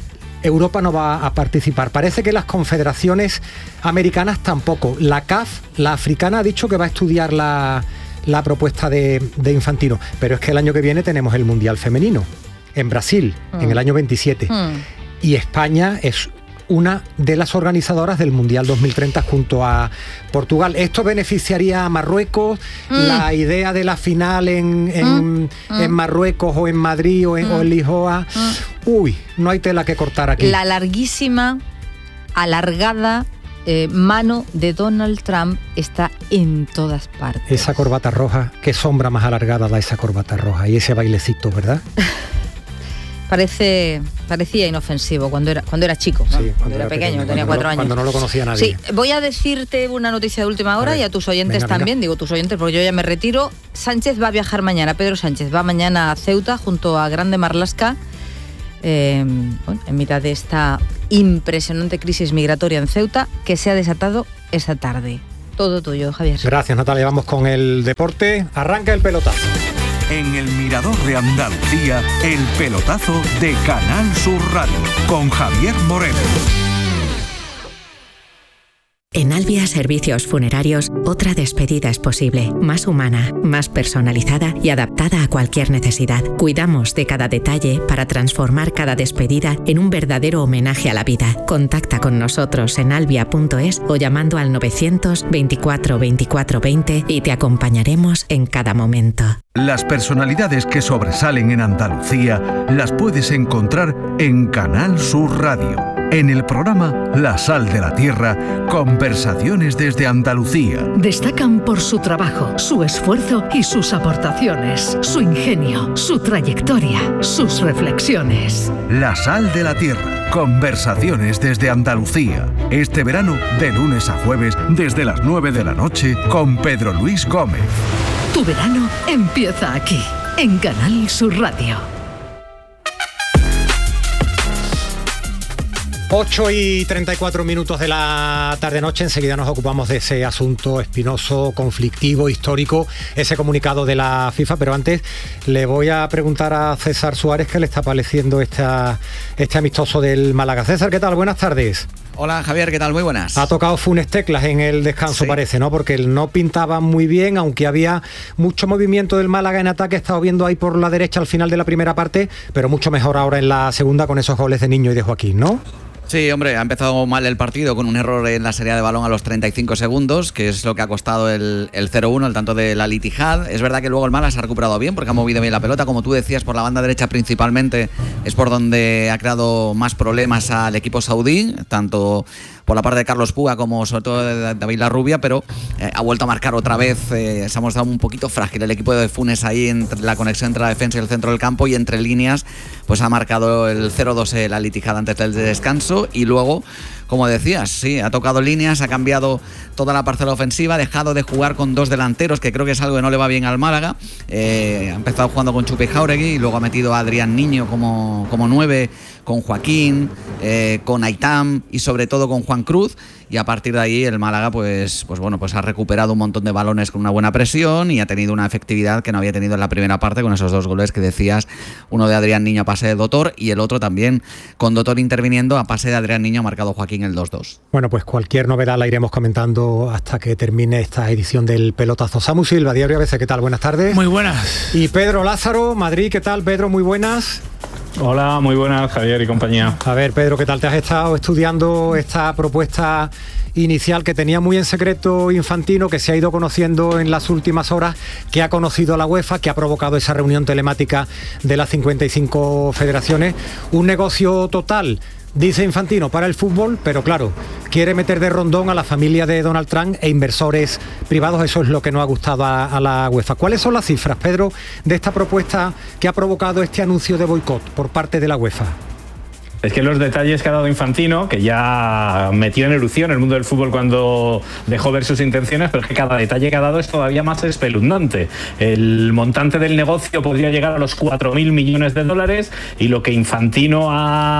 Europa no va a participar. Parece que las confederaciones americanas tampoco. La C A F, la africana, ha dicho que va a estudiar la, la propuesta de, de Infantino. Pero es que el año que viene tenemos el Mundial femenino en Brasil, mm. en el año veintisiete. Mm. Y España es una de las organizadoras del Mundial dos mil treinta junto a Portugal. ¿Esto beneficiaría a Marruecos? Mm. La idea de la final en, en, mm. en Marruecos o en Madrid o en, mm. o en Lisboa. Mm. Uy, no hay tela que cortar aquí. La larguísima, alargada eh, mano de Donald Trump está en todas partes. Esa corbata roja, qué sombra más alargada da esa corbata roja y ese bailecito, ¿verdad? Parece, parecía inofensivo cuando era, cuando era chico, ¿no? Sí, cuando, cuando era, era pequeño, tenía cuatro no, años. Cuando no lo conocía nadie. Sí, voy a decirte una noticia de última hora a ver, y a tus oyentes venga, también, venga. digo tus oyentes porque yo ya me retiro. Sánchez va a viajar mañana, Pedro Sánchez va mañana a Ceuta junto a Grande Marlaska, eh, bueno, en mitad de esta impresionante crisis migratoria en Ceuta que se ha desatado esta tarde. Todo tuyo, Javier. Gracias, Natalia. Vamos con el deporte. Arranca el pelotazo. En el Mirador de Andalucía, el pelotazo de Canal Sur Radio, con Javier Moreno. En Albia Servicios Funerarios, otra despedida es posible, más humana, más personalizada y adaptada a cualquier necesidad. Cuidamos de cada detalle para transformar cada despedida en un verdadero homenaje a la vida. Contacta con nosotros en albia punto es o llamando al novecientos veinticuatro veinticuatro veinte y te acompañaremos en cada momento. Las personalidades que sobresalen en Andalucía las puedes encontrar en Canal Sur Radio. En el programa La Sal de la Tierra, conversaciones desde Andalucía. Destacan por su trabajo, su esfuerzo y sus aportaciones, su ingenio, su trayectoria, sus reflexiones. La Sal de la Tierra, conversaciones desde Andalucía. Este verano, de lunes a jueves, desde las nueve de la noche, con Pedro Luis Gómez. Tu verano empieza aquí, en Canal Sur Radio. ocho y treinta y cuatro minutos de la tarde-noche, enseguida nos ocupamos de ese asunto espinoso, conflictivo, histórico, ese comunicado de la FIFA, pero antes le voy a preguntar a César Suárez qué le está pareciendo esta, este amistoso del Málaga. César, ¿qué tal? Buenas tardes. Hola Javier, ¿qué tal? Muy buenas. Ha tocado Funes teclas en el descanso, sí. Parece, ¿no? Porque él no pintaba muy bien, aunque había mucho movimiento del Málaga en ataque, he estado viendo ahí por la derecha al final de la primera parte, pero mucho mejor ahora en la segunda con esos goles de Niño y de Joaquín, ¿no? Sí, hombre, ha empezado mal el partido con un error en la salida de balón a los treinta y cinco segundos, que es lo que ha costado el, el cero uno, el tanto de la Al Ittihad. Es verdad que luego el Málaga se ha recuperado bien porque ha movido bien la pelota, como tú decías, por la banda derecha principalmente es por donde ha creado más problemas al equipo saudí, tanto por la parte de Carlos Puga como sobre todo de David Larrubia, pero eh, ha vuelto a marcar otra vez. Eh, se ha mostrado un poquito frágil el equipo de Funes ahí entre la conexión entre la defensa y el centro del campo, y entre líneas pues ha marcado el cero dos el Al Ittihad antes del descanso, y luego, como decías, sí, ha tocado líneas, ha cambiado toda la parcela ofensiva, ha dejado de jugar con dos delanteros, que creo que es algo que no le va bien al Málaga. Eh, ha empezado jugando con Chupi Jauregui y luego ha metido a Adrián Niño como, como nueve, con Joaquín, eh, con Aitam y sobre todo con Juan Cruz, y a partir de ahí el Málaga pues, pues bueno, pues ha recuperado un montón de balones con una buena presión y ha tenido una efectividad que no había tenido en la primera parte con esos dos goles que decías, uno de Adrián Niño a pase de Dotor y el otro también con Dotor interviniendo a pase de Adrián Niño, ha marcado Joaquín el dos dos. Bueno, pues cualquier novedad la iremos comentando hasta que termine esta edición del Pelotazo. Samu Silva, Diario A B C, ¿qué tal? Buenas tardes. Muy buenas. Y Pedro Lázaro, Madrid, ¿qué tal? Pedro, muy buenas. Hola, muy buenas, Javier y compañía. A ver, Pedro, ¿qué tal? ¿Te has estado estudiando esta propuesta inicial que tenía muy en secreto Infantino, que se ha ido conociendo en las últimas horas, que ha conocido a la UEFA, que ha provocado esa reunión telemática de las cincuenta y cinco federaciones? Un negocio total, dice Infantino, para el fútbol, pero claro, quiere meter de rondón a la familia de Donald Trump e inversores privados. Eso es lo que no ha gustado a, a la UEFA. ¿Cuáles son las cifras, Pedro, de esta propuesta que ha provocado este anuncio de boicot por parte de la UEFA? Es que los detalles que ha dado Infantino, que ya metió en erupción el mundo del fútbol cuando dejó ver sus intenciones, pero es que cada detalle que ha dado es todavía más espeluznante. El montante del negocio podría llegar a los cuatro mil millones de dólares, y lo que Infantino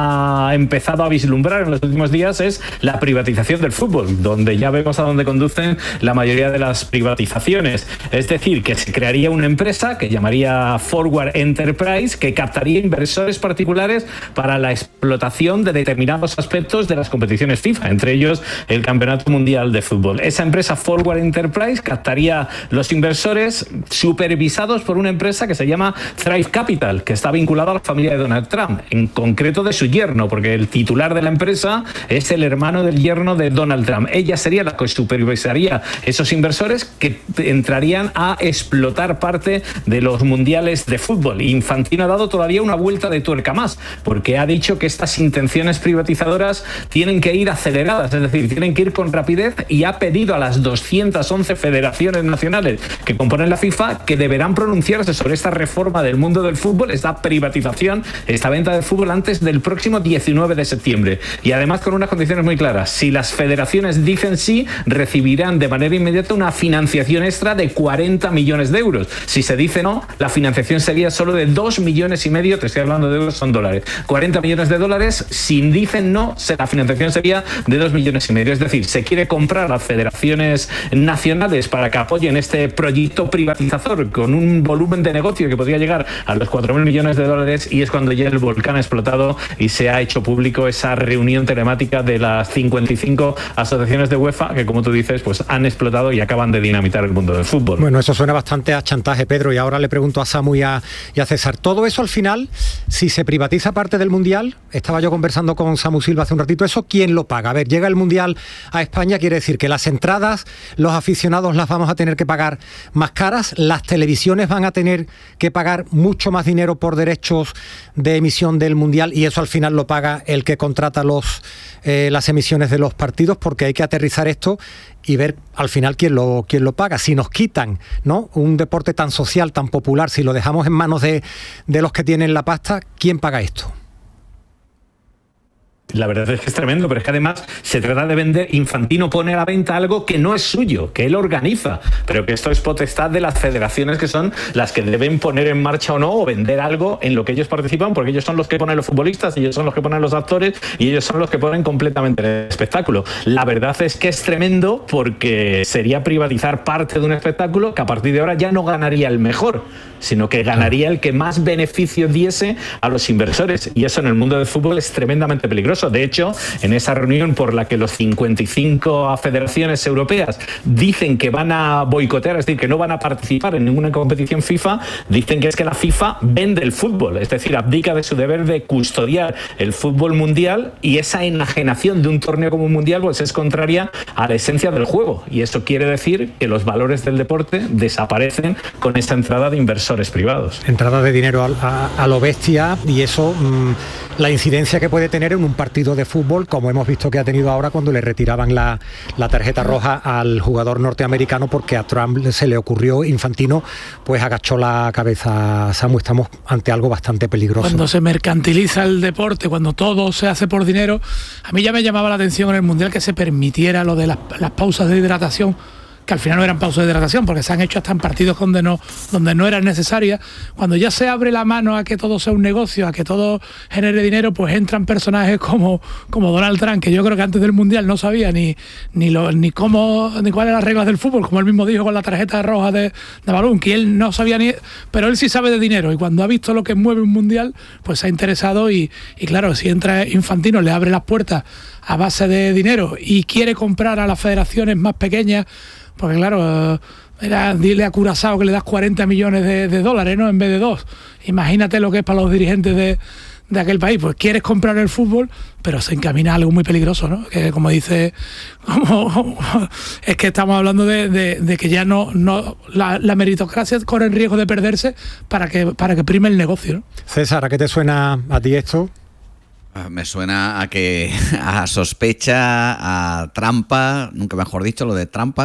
ha empezado a vislumbrar en los últimos días es la privatización del fútbol, donde ya vemos a dónde conducen la mayoría de las privatizaciones. Es decir, que se crearía una empresa que llamaría Forward Enterprise, que captaría inversores particulares para la explotación explotación de determinados aspectos de las competiciones FIFA, entre ellos el Campeonato Mundial de Fútbol. Esa empresa Forward Enterprise captaría los inversores supervisados por una empresa que se llama Thrive Capital, que está vinculada a la familia de Donald Trump, en concreto de su yerno, porque el titular de la empresa es el hermano del yerno de Donald Trump. Ella sería la que supervisaría esos inversores que entrarían a explotar parte de los mundiales de fútbol. Infantino ha dado todavía una vuelta de tuerca más, porque ha dicho que estas intenciones privatizadoras tienen que ir aceleradas, es decir, tienen que ir con rapidez, y ha pedido a las doscientas once federaciones nacionales que componen la FIFA que deberán pronunciarse sobre esta reforma del mundo del fútbol, esta privatización, esta venta de fútbol antes del próximo diecinueve de septiembre. Y además con unas condiciones muy claras. Si las federaciones dicen sí, recibirán de manera inmediata una financiación extra de cuarenta millones de euros. Si se dice no, la financiación sería solo de dos millones y medio, te estoy hablando de euros, son dólares. cuarenta millones de dólares. Si dicen no, la financiación sería de dos millones y medio. Es decir, se quiere comprar a las federaciones nacionales para que apoyen este proyecto privatizador con un volumen de negocio que podría llegar a los cuatro mil millones de dólares, y es cuando ya el volcán ha explotado y se ha hecho público esa reunión telemática de las cincuenta y cinco asociaciones de UEFA que, como tú dices, pues han explotado y acaban de dinamitar el mundo del fútbol. Bueno, eso suena bastante a chantaje, Pedro, y ahora le pregunto a Samu y a, y a César. Todo eso al final, si se privatiza parte del Mundial, estaba yo conversando con Samu Silva hace un ratito, ¿eso quién lo paga? A ver, llega el Mundial a España, quiere decir que las entradas, los aficionados las vamos a tener que pagar más caras, las televisiones van a tener que pagar mucho más dinero por derechos de emisión del Mundial, y eso al final lo paga el que contrata los, eh, las emisiones de los partidos, porque hay que aterrizar esto y ver al final quién lo, quién lo paga. Si nos quitan, ¿no?, un deporte tan social, tan popular, si lo dejamos en manos de, de los que tienen la pasta, ¿quién paga esto? La verdad es que es tremendo, pero es que además se trata de vender. Infantino pone a la venta algo que no es suyo, que él organiza, pero que esto es potestad de las federaciones, que son las que deben poner en marcha o no, o vender algo en lo que ellos participan, porque ellos son los que ponen los futbolistas, ellos son los que ponen los actores y ellos son los que ponen completamente el espectáculo. La verdad es que es tremendo, porque sería privatizar parte de un espectáculo que a partir de ahora ya no ganaría el mejor, sino que ganaría el que más beneficio diese a los inversores, y eso en el mundo del fútbol es tremendamente peligroso. De hecho, en esa reunión por la que los cincuenta y cinco federaciones europeas dicen que van a boicotear, es decir, que no van a participar en ninguna competición FIFA, dicen que es que la FIFA vende el fútbol, es decir, abdica de su deber de custodiar el fútbol mundial, y esa enajenación de un torneo como un mundial pues es contraria a la esencia del juego, y eso quiere decir que los valores del deporte desaparecen con esa entrada de inversores privados. Entrada de dinero a, a, a lo bestia, y eso, mmm, la incidencia que puede tener en un partido de fútbol, como hemos visto que ha tenido ahora cuando le retiraban la, la tarjeta roja al jugador norteamericano porque a Trump se le ocurrió. Infantino pues agachó la cabeza. Samu, estamos ante algo bastante peligroso. Cuando se mercantiliza el deporte, cuando todo se hace por dinero, a mí ya me llamaba la atención en el Mundial que se permitiera lo de las, las pausas de hidratación, que al final no eran pausas de hidratación, porque se han hecho hasta en partidos donde no, donde no eran necesarias. Cuando ya se abre la mano a que todo sea un negocio, a que todo genere dinero, pues entran personajes como, como Donald Trump, que yo creo que antes del Mundial no sabía ni, ni, lo, ni cómo ni cuáles eran las reglas del fútbol, como él mismo dijo con la tarjeta roja de, de balón, que él no sabía ni... Pero él sí sabe de dinero, y cuando ha visto lo que mueve un Mundial, pues se ha interesado, y, y claro, si entra Infantino, le abre las puertas a base de dinero y quiere comprar a las federaciones más pequeñas, porque claro, era, dile a Curazao que le das cuarenta millones de, de dólares, ¿no?, en vez de dos. Imagínate lo que es para los dirigentes de, de aquel país. Pues quieres comprar el fútbol, pero se encamina a algo muy peligroso, ¿no? Que como dice, como, es que estamos hablando de, de, de que ya no, no la, la meritocracia corre el riesgo de perderse para que, para que prime el negocio, ¿no? César, ¿a qué te suena a ti esto? Me suena a que a sospecha, a trampa, nunca mejor dicho, lo de trampa,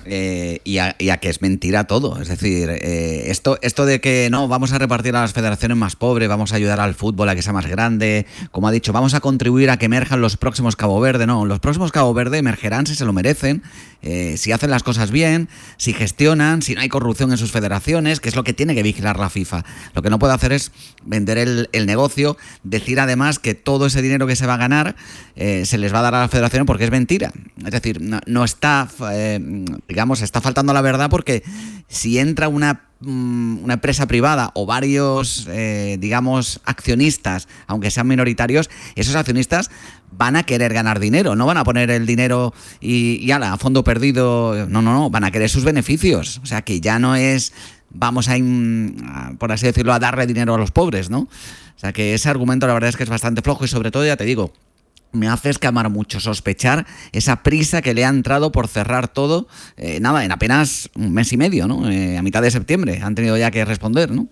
eh, y, a, y a que es mentira todo. Es decir, eh, esto, esto de que no, vamos a repartir a las federaciones más pobres, vamos a ayudar al fútbol a que sea más grande, como ha dicho, vamos a contribuir a que emerjan los próximos Cabo Verde. No, los próximos Cabo Verde emergerán si se lo merecen, eh, si hacen las cosas bien, si gestionan, si no hay corrupción en sus federaciones, que es lo que tiene que vigilar la FIFA. Lo que no puede hacer es vender el, el negocio, decir además que todo todo ese dinero que se va a ganar eh, se les va a dar a la federación, porque es mentira. Es decir, no, no está, eh, digamos, está faltando la verdad, porque si entra una, una empresa privada o varios, eh, digamos, accionistas, aunque sean minoritarios, esos accionistas van a querer ganar dinero, no van a poner el dinero y, y ala, a fondo perdido, no, no, no, van a querer sus beneficios. O sea, que ya no es... vamos a, por así decirlo, a darle dinero a los pobres, ¿no? O sea, que ese argumento la verdad es que es bastante flojo, y sobre todo, ya te digo, me hace escamar mucho sospechar esa prisa que le ha entrado por cerrar todo, eh, nada, en apenas un mes y medio, ¿no? Eh, a mitad de septiembre han tenido ya que responder, ¿no?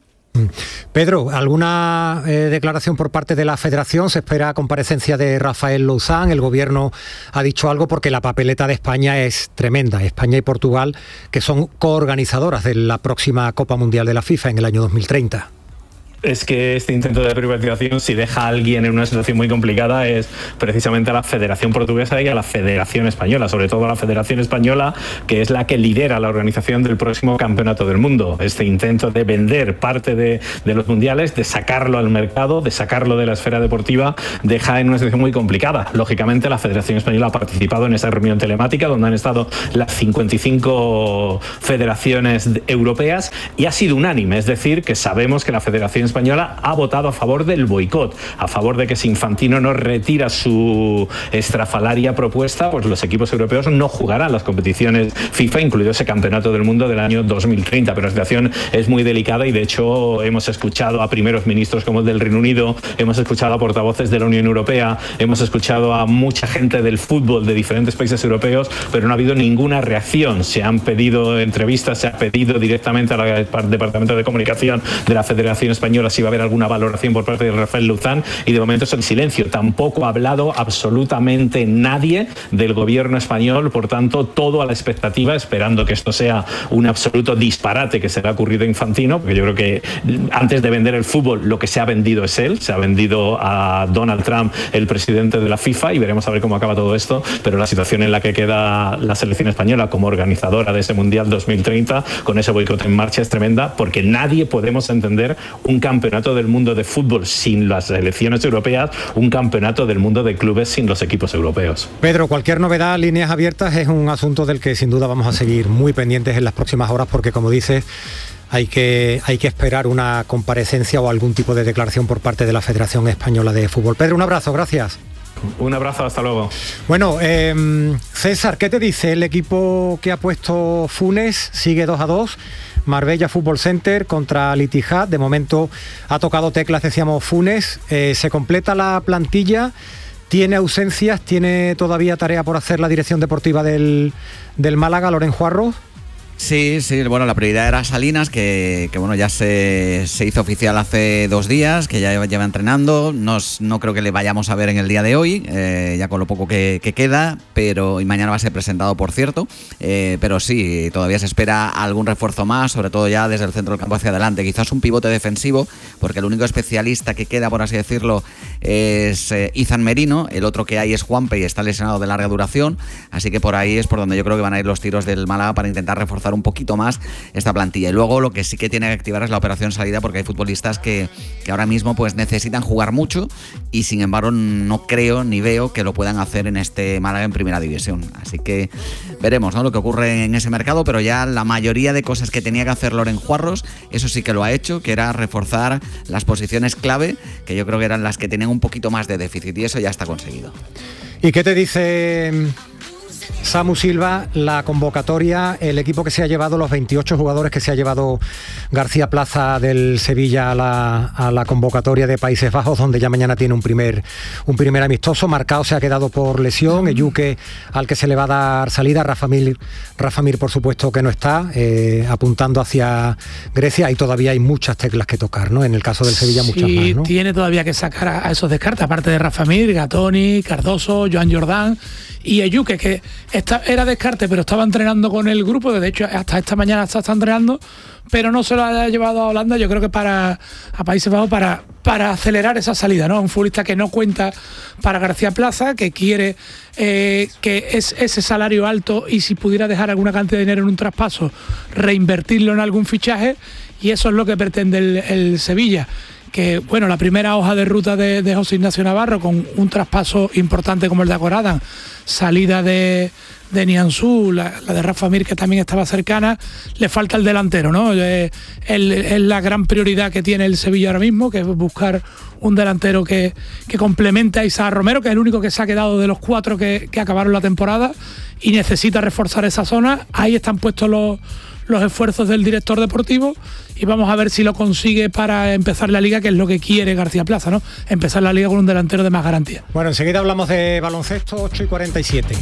Pedro, ¿alguna eh, declaración por parte de la Federación? Se espera comparecencia de Rafael Louzán. El gobierno ha dicho algo, porque la papeleta de España es tremenda. España y Portugal, que son coorganizadoras de la próxima Copa Mundial de la FIFA en el año dos mil treinta. Es que este intento de privatización, si deja a alguien en una situación muy complicada, es precisamente a la Federación Portuguesa y a la Federación Española, sobre todo a la Federación Española, que es la que lidera la organización del próximo Campeonato del Mundo. Este intento de vender parte de, de los mundiales, de sacarlo al mercado, de sacarlo de la esfera deportiva, deja en una situación muy complicada. Lógicamente, la Federación Española ha participado en esa reunión telemática donde han estado las cincuenta y cinco federaciones europeas, y ha sido unánime, es decir, que sabemos que la Federación Española ha votado a favor del boicot, a favor de que si Infantino no retira su estrafalaria propuesta, pues los equipos europeos no jugarán las competiciones FIFA, incluido ese Campeonato del Mundo del año dos mil treinta. Pero la situación es muy delicada, y de hecho hemos escuchado a primeros ministros como el del Reino Unido, hemos escuchado a portavoces de la Unión Europea, hemos escuchado a mucha gente del fútbol de diferentes países europeos, pero no ha habido ninguna reacción. Se han pedido entrevistas, se ha pedido directamente al Departamento de Comunicación de la Federación Española española si va a haber alguna valoración por parte de Rafael Luzán, y de momento es el silencio. Tampoco ha hablado absolutamente nadie del gobierno español, por tanto, todo a la expectativa, esperando que esto sea un absoluto disparate que se le ha ocurrido a Infantino, porque yo creo que antes de vender el fútbol, lo que se ha vendido es él, se ha vendido a Donald Trump, el presidente de la FIFA, y veremos a ver cómo acaba todo esto, pero la situación en la que queda la selección española como organizadora de ese Mundial dos mil treinta, con ese boicot en marcha, es tremenda, porque nadie podemos entender un campeonato del mundo de fútbol sin las selecciones europeas, un campeonato del mundo de clubes sin los equipos europeos. Pedro, cualquier novedad, líneas abiertas, es un asunto del que sin duda vamos a seguir muy pendientes en las próximas horas, porque como dices, hay que, hay que esperar una comparecencia o algún tipo de declaración por parte de la Federación Española de Fútbol. Pedro, un abrazo, gracias. Un abrazo, hasta luego. Bueno, eh, César, ¿qué te dice el equipo que ha puesto Funes? Sigue dos a dos. Marbella Fútbol Center contra Al Ittihad. De momento ha tocado teclas, decíamos, Funes. Eh, se completa la plantilla. ¿Tiene ausencias? ¿Tiene todavía tarea por hacer la dirección deportiva del, del Málaga, Loren Juarro? Sí, sí, bueno, la prioridad era Salinas, que, que bueno, ya se, se hizo oficial hace dos días, que ya lleva, lleva entrenando. No, no creo que le vayamos a ver en el día de hoy, eh, ya con lo poco que, que queda, pero y mañana va a ser presentado, por cierto. Eh, pero sí, todavía se espera algún refuerzo más, sobre todo ya desde el centro del campo hacia adelante. Quizás un pivote defensivo, porque el único especialista que queda, por así decirlo, es eh, Izan Merino. El otro que hay es Juanpe y está lesionado de larga duración. Así que por ahí es por donde yo creo que van a ir los tiros del Málaga para intentar reforzar un poquito más esta plantilla. Y luego lo que sí que tiene que activar es la operación salida, porque hay futbolistas que, que ahora mismo pues necesitan jugar mucho y sin embargo no creo ni veo que lo puedan hacer en este Málaga en primera división. Así que veremos, ¿no?, lo que ocurre en ese mercado, pero ya la mayoría de cosas que tenía que hacer Loren Juarros, eso sí que lo ha hecho, que era reforzar las posiciones clave, que yo creo que eran las que tenían un poquito más de déficit, y eso ya está conseguido. ¿Y qué te dice Samu Silva, la convocatoria, el equipo que se ha llevado, los veintiocho jugadores que se ha llevado García Plaza del Sevilla a la, a la convocatoria de Países Bajos, donde ya mañana tiene un primer, un primer amistoso? Marcao se ha quedado por lesión, Ejuke al que se le va a dar salida, Rafa Mir, Rafa Mir por supuesto que no está, eh, apuntando hacia Grecia, y todavía hay muchas teclas que tocar, ¿no? En el caso del Sevilla muchas sí, más, ¿no? Tiene todavía que sacar a, a esos descartes, aparte de Rafa Mir, Gatoni, Cardoso, Joan Jordán y Ejuke, que esta, era descarte, pero estaba entrenando con el grupo, de hecho hasta esta mañana está, está entrenando, pero no se lo ha llevado a Holanda, yo creo que para a Países Bajos para, para acelerar esa salida, ¿no? Un futbolista que no cuenta para García Plaza, que quiere eh, que es ese salario alto, y si pudiera dejar alguna cantidad de dinero en un traspaso, reinvertirlo en algún fichaje, y eso es lo que pretende el, el Sevilla. Que bueno, la primera hoja de ruta de, de José Ignacio Navarro, con un traspaso importante como el de Agoradan, salida de, de Nianzú, la, la de Rafa Mir, que también estaba cercana, le falta el delantero, ¿no? Es la gran prioridad que tiene el Sevilla ahora mismo, que es buscar un delantero que, que complemente a Isaac Romero, que es el único que se ha quedado de los cuatro que, que acabaron la temporada, y necesita reforzar esa zona. Ahí están puestos los los esfuerzos del director deportivo, y vamos a ver si lo consigue para empezar la liga, que es lo que quiere García Plaza, ¿no? Empezar la liga con un delantero de más garantía. Bueno, enseguida hablamos de baloncesto, ocho y cuarenta y siete.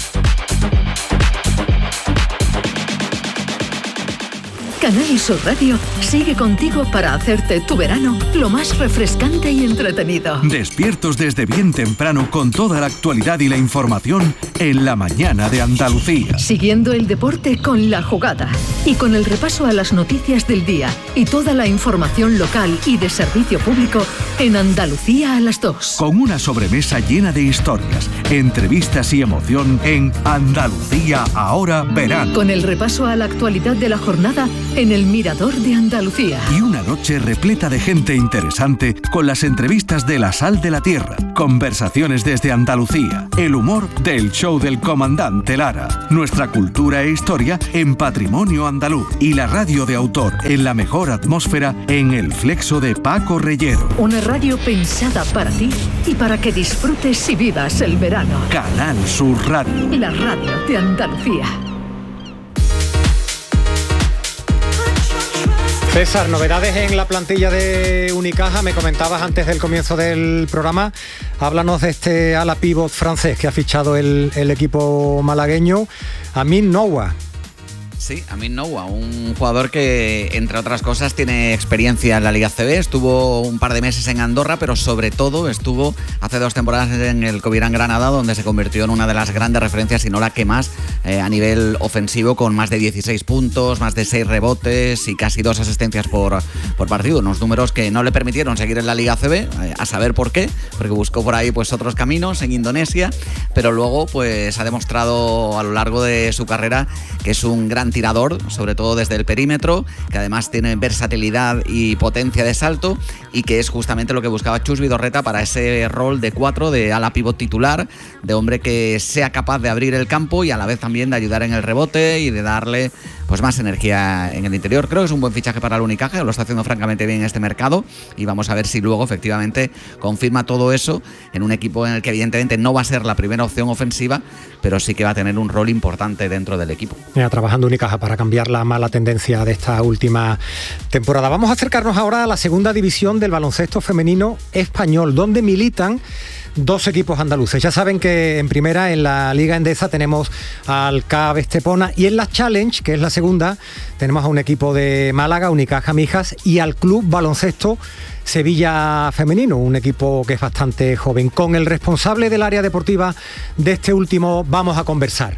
Canal Sur Radio sigue contigo para hacerte tu verano lo más refrescante y entretenido. Despiertos desde bien temprano con toda la actualidad y la información en la mañana de Andalucía. Siguiendo el deporte con La Jugada y con el repaso a las noticias del día y toda la información local y de servicio público en Andalucía a las dos. Con una sobremesa llena de historias, entrevistas y emoción en Andalucía Ahora Verano. Con el repaso a la actualidad de la jornada en el Mirador de Andalucía. Y una noche repleta de gente interesante con las entrevistas de La Sal de la Tierra, conversaciones desde Andalucía, el humor del show del comandante Lara, nuestra cultura e historia en Patrimonio Andaluz y la radio de autor en la mejor atmósfera en El Flexo de Paco Reyero. Una radio pensada para ti y para que disfrutes y vivas el verano. Canal Sur Radio. La radio de Andalucía. César, novedades en la plantilla de Unicaja, me comentabas antes del comienzo del programa. Háblanos de este ala pívot francés que ha fichado el, el equipo malagueño, Amin Noua. Sí, Amin Noua, un jugador que, entre otras cosas, tiene experiencia en la Liga A C B, estuvo un par de meses en Andorra, pero sobre todo estuvo hace dos temporadas en el Covirán Granada, donde se convirtió en una de las grandes referencias, si no la que más, eh, a nivel ofensivo, con más de dieciséis puntos, más de seis rebotes y casi dos asistencias por, por partido, unos números que no le permitieron seguir en la Liga A C B, eh, a saber por qué, porque buscó por ahí pues otros caminos en Indonesia, pero luego pues ha demostrado a lo largo de su carrera que es un gran tirador, sobre todo desde el perímetro, que además tiene versatilidad y potencia de salto, y que es justamente lo que buscaba Chus Vidorreta para ese rol de cuatro, de ala pivot titular, de hombre que sea capaz de abrir el campo y a la vez también de ayudar en el rebote y de darle pues más energía en el interior. Creo que es un buen fichaje para el Unicaja, lo está haciendo francamente bien en este mercado, y vamos a ver si luego efectivamente confirma todo eso en un equipo en el que evidentemente no va a ser la primera opción ofensiva, pero sí que va a tener un rol importante dentro del equipo. Ya, trabajando Unicaja para cambiar la mala tendencia de esta última temporada. Vamos a acercarnos ahora a la segunda división del baloncesto femenino español, donde militan dos equipos andaluces. Ya saben que en primera, en la Liga Endesa, tenemos al C A B Estepona, y en la Challenge, que es la segunda, tenemos a un equipo de Málaga, Unicaja Mijas, y al Club Baloncesto Sevilla Femenino, un equipo que es bastante joven. Con el responsable del área deportiva de este último vamos a conversar.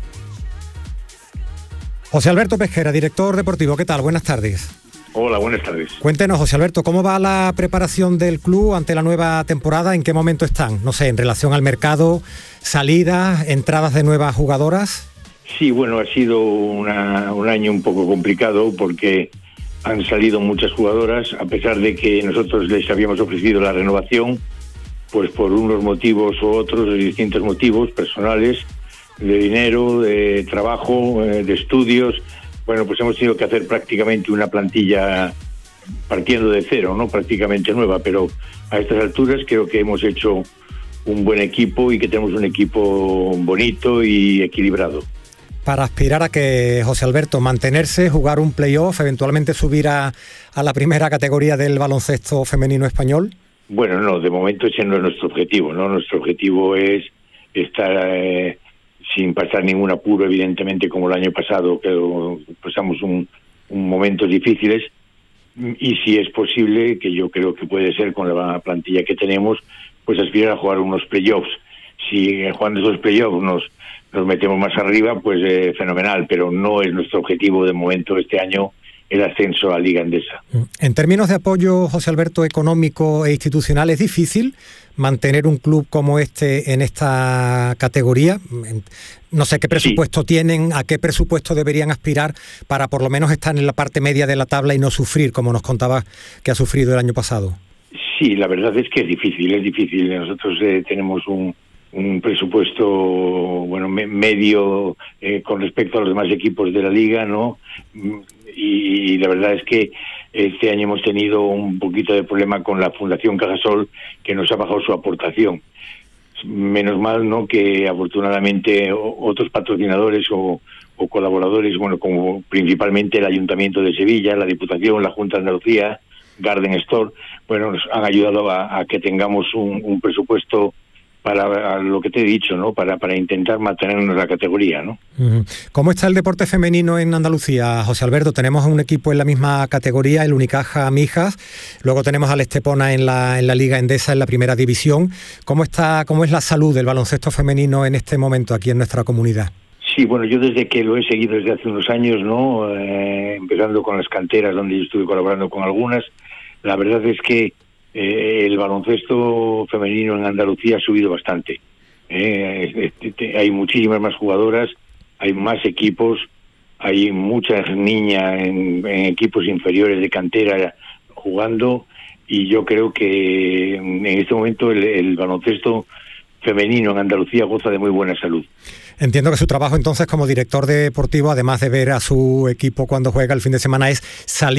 José Alberto Pesquera, director deportivo, ¿qué tal? Buenas tardes. Hola, buenas tardes. Cuéntenos, José Alberto, ¿cómo va la preparación del club ante la nueva temporada? ¿En qué momento están? No sé, en relación al mercado, salidas, entradas de nuevas jugadoras. Sí, bueno, ha sido una, un año un poco complicado porque han salido muchas jugadoras, a pesar de que nosotros les habíamos ofrecido la renovación, pues por unos motivos u otros, de distintos motivos personales, de dinero, de trabajo, de estudios. Bueno, pues hemos tenido que hacer prácticamente una plantilla partiendo de cero, ¿no? Prácticamente nueva, pero a estas alturas creo que hemos hecho un buen equipo y que tenemos un equipo bonito y equilibrado. Para aspirar a que, José Alberto, mantenerse, jugar un playoff, eventualmente subir a, a la primera categoría del baloncesto femenino español. Bueno, no, de momento ese no es nuestro objetivo, ¿no? Nuestro objetivo es estar eh, sin pasar ningún apuro, evidentemente, como el año pasado, que pasamos un, un momentos difíciles, y si es posible, que yo creo que puede ser con la plantilla que tenemos, pues aspirar a jugar unos playoffs. Si jugando esos playoffs nos, nos metemos más arriba, pues eh, fenomenal, pero no es nuestro objetivo de momento este año el ascenso a Liga Endesa. En términos de apoyo, José Alberto, económico e institucional, ¿es difícil mantener un club como este en esta categoría? No sé qué presupuesto sí. tienen, a qué presupuesto deberían aspirar para por lo menos estar en la parte media de la tabla y no sufrir, como nos contaba que ha sufrido el año pasado. Sí, la verdad es que es difícil, es difícil. Nosotros eh, tenemos un, un presupuesto bueno me, medio eh, con respecto a los demás equipos de la liga, ¿no? Y, y la verdad es que este año hemos tenido un poquito de problema con la Fundación Cajasol, que nos ha bajado su aportación. Menos mal, ¿no?, que afortunadamente otros patrocinadores o, o colaboradores, bueno, como principalmente el Ayuntamiento de Sevilla, la Diputación, la Junta de Andalucía, Garden Store, bueno, nos han ayudado a, a que tengamos un, un presupuesto para lo que te he dicho, ¿no? Para, para intentar mantenernos en la categoría, ¿no? ¿Cómo está el deporte femenino en Andalucía, José Alberto? Tenemos un equipo en la misma categoría, el Unicaja Mijas, luego tenemos al Estepona en la, en la Liga Endesa, en la primera división. ¿Cómo está, cómo es la salud del baloncesto femenino en este momento aquí en nuestra comunidad? Sí, bueno, yo desde que lo he seguido desde hace unos años, ¿no? Eh, empezando con las canteras, donde yo estuve colaborando con algunas, la verdad es que Eh, el baloncesto femenino en Andalucía ha subido bastante. Eh, hay muchísimas más jugadoras, hay más equipos, hay muchas niñas en, en equipos inferiores de cantera jugando, y yo creo que en este momento el, el baloncesto femenino en Andalucía goza de muy buena salud. Entiendo que su trabajo entonces como director deportivo, además de ver a su equipo cuando juega el fin de semana, es salir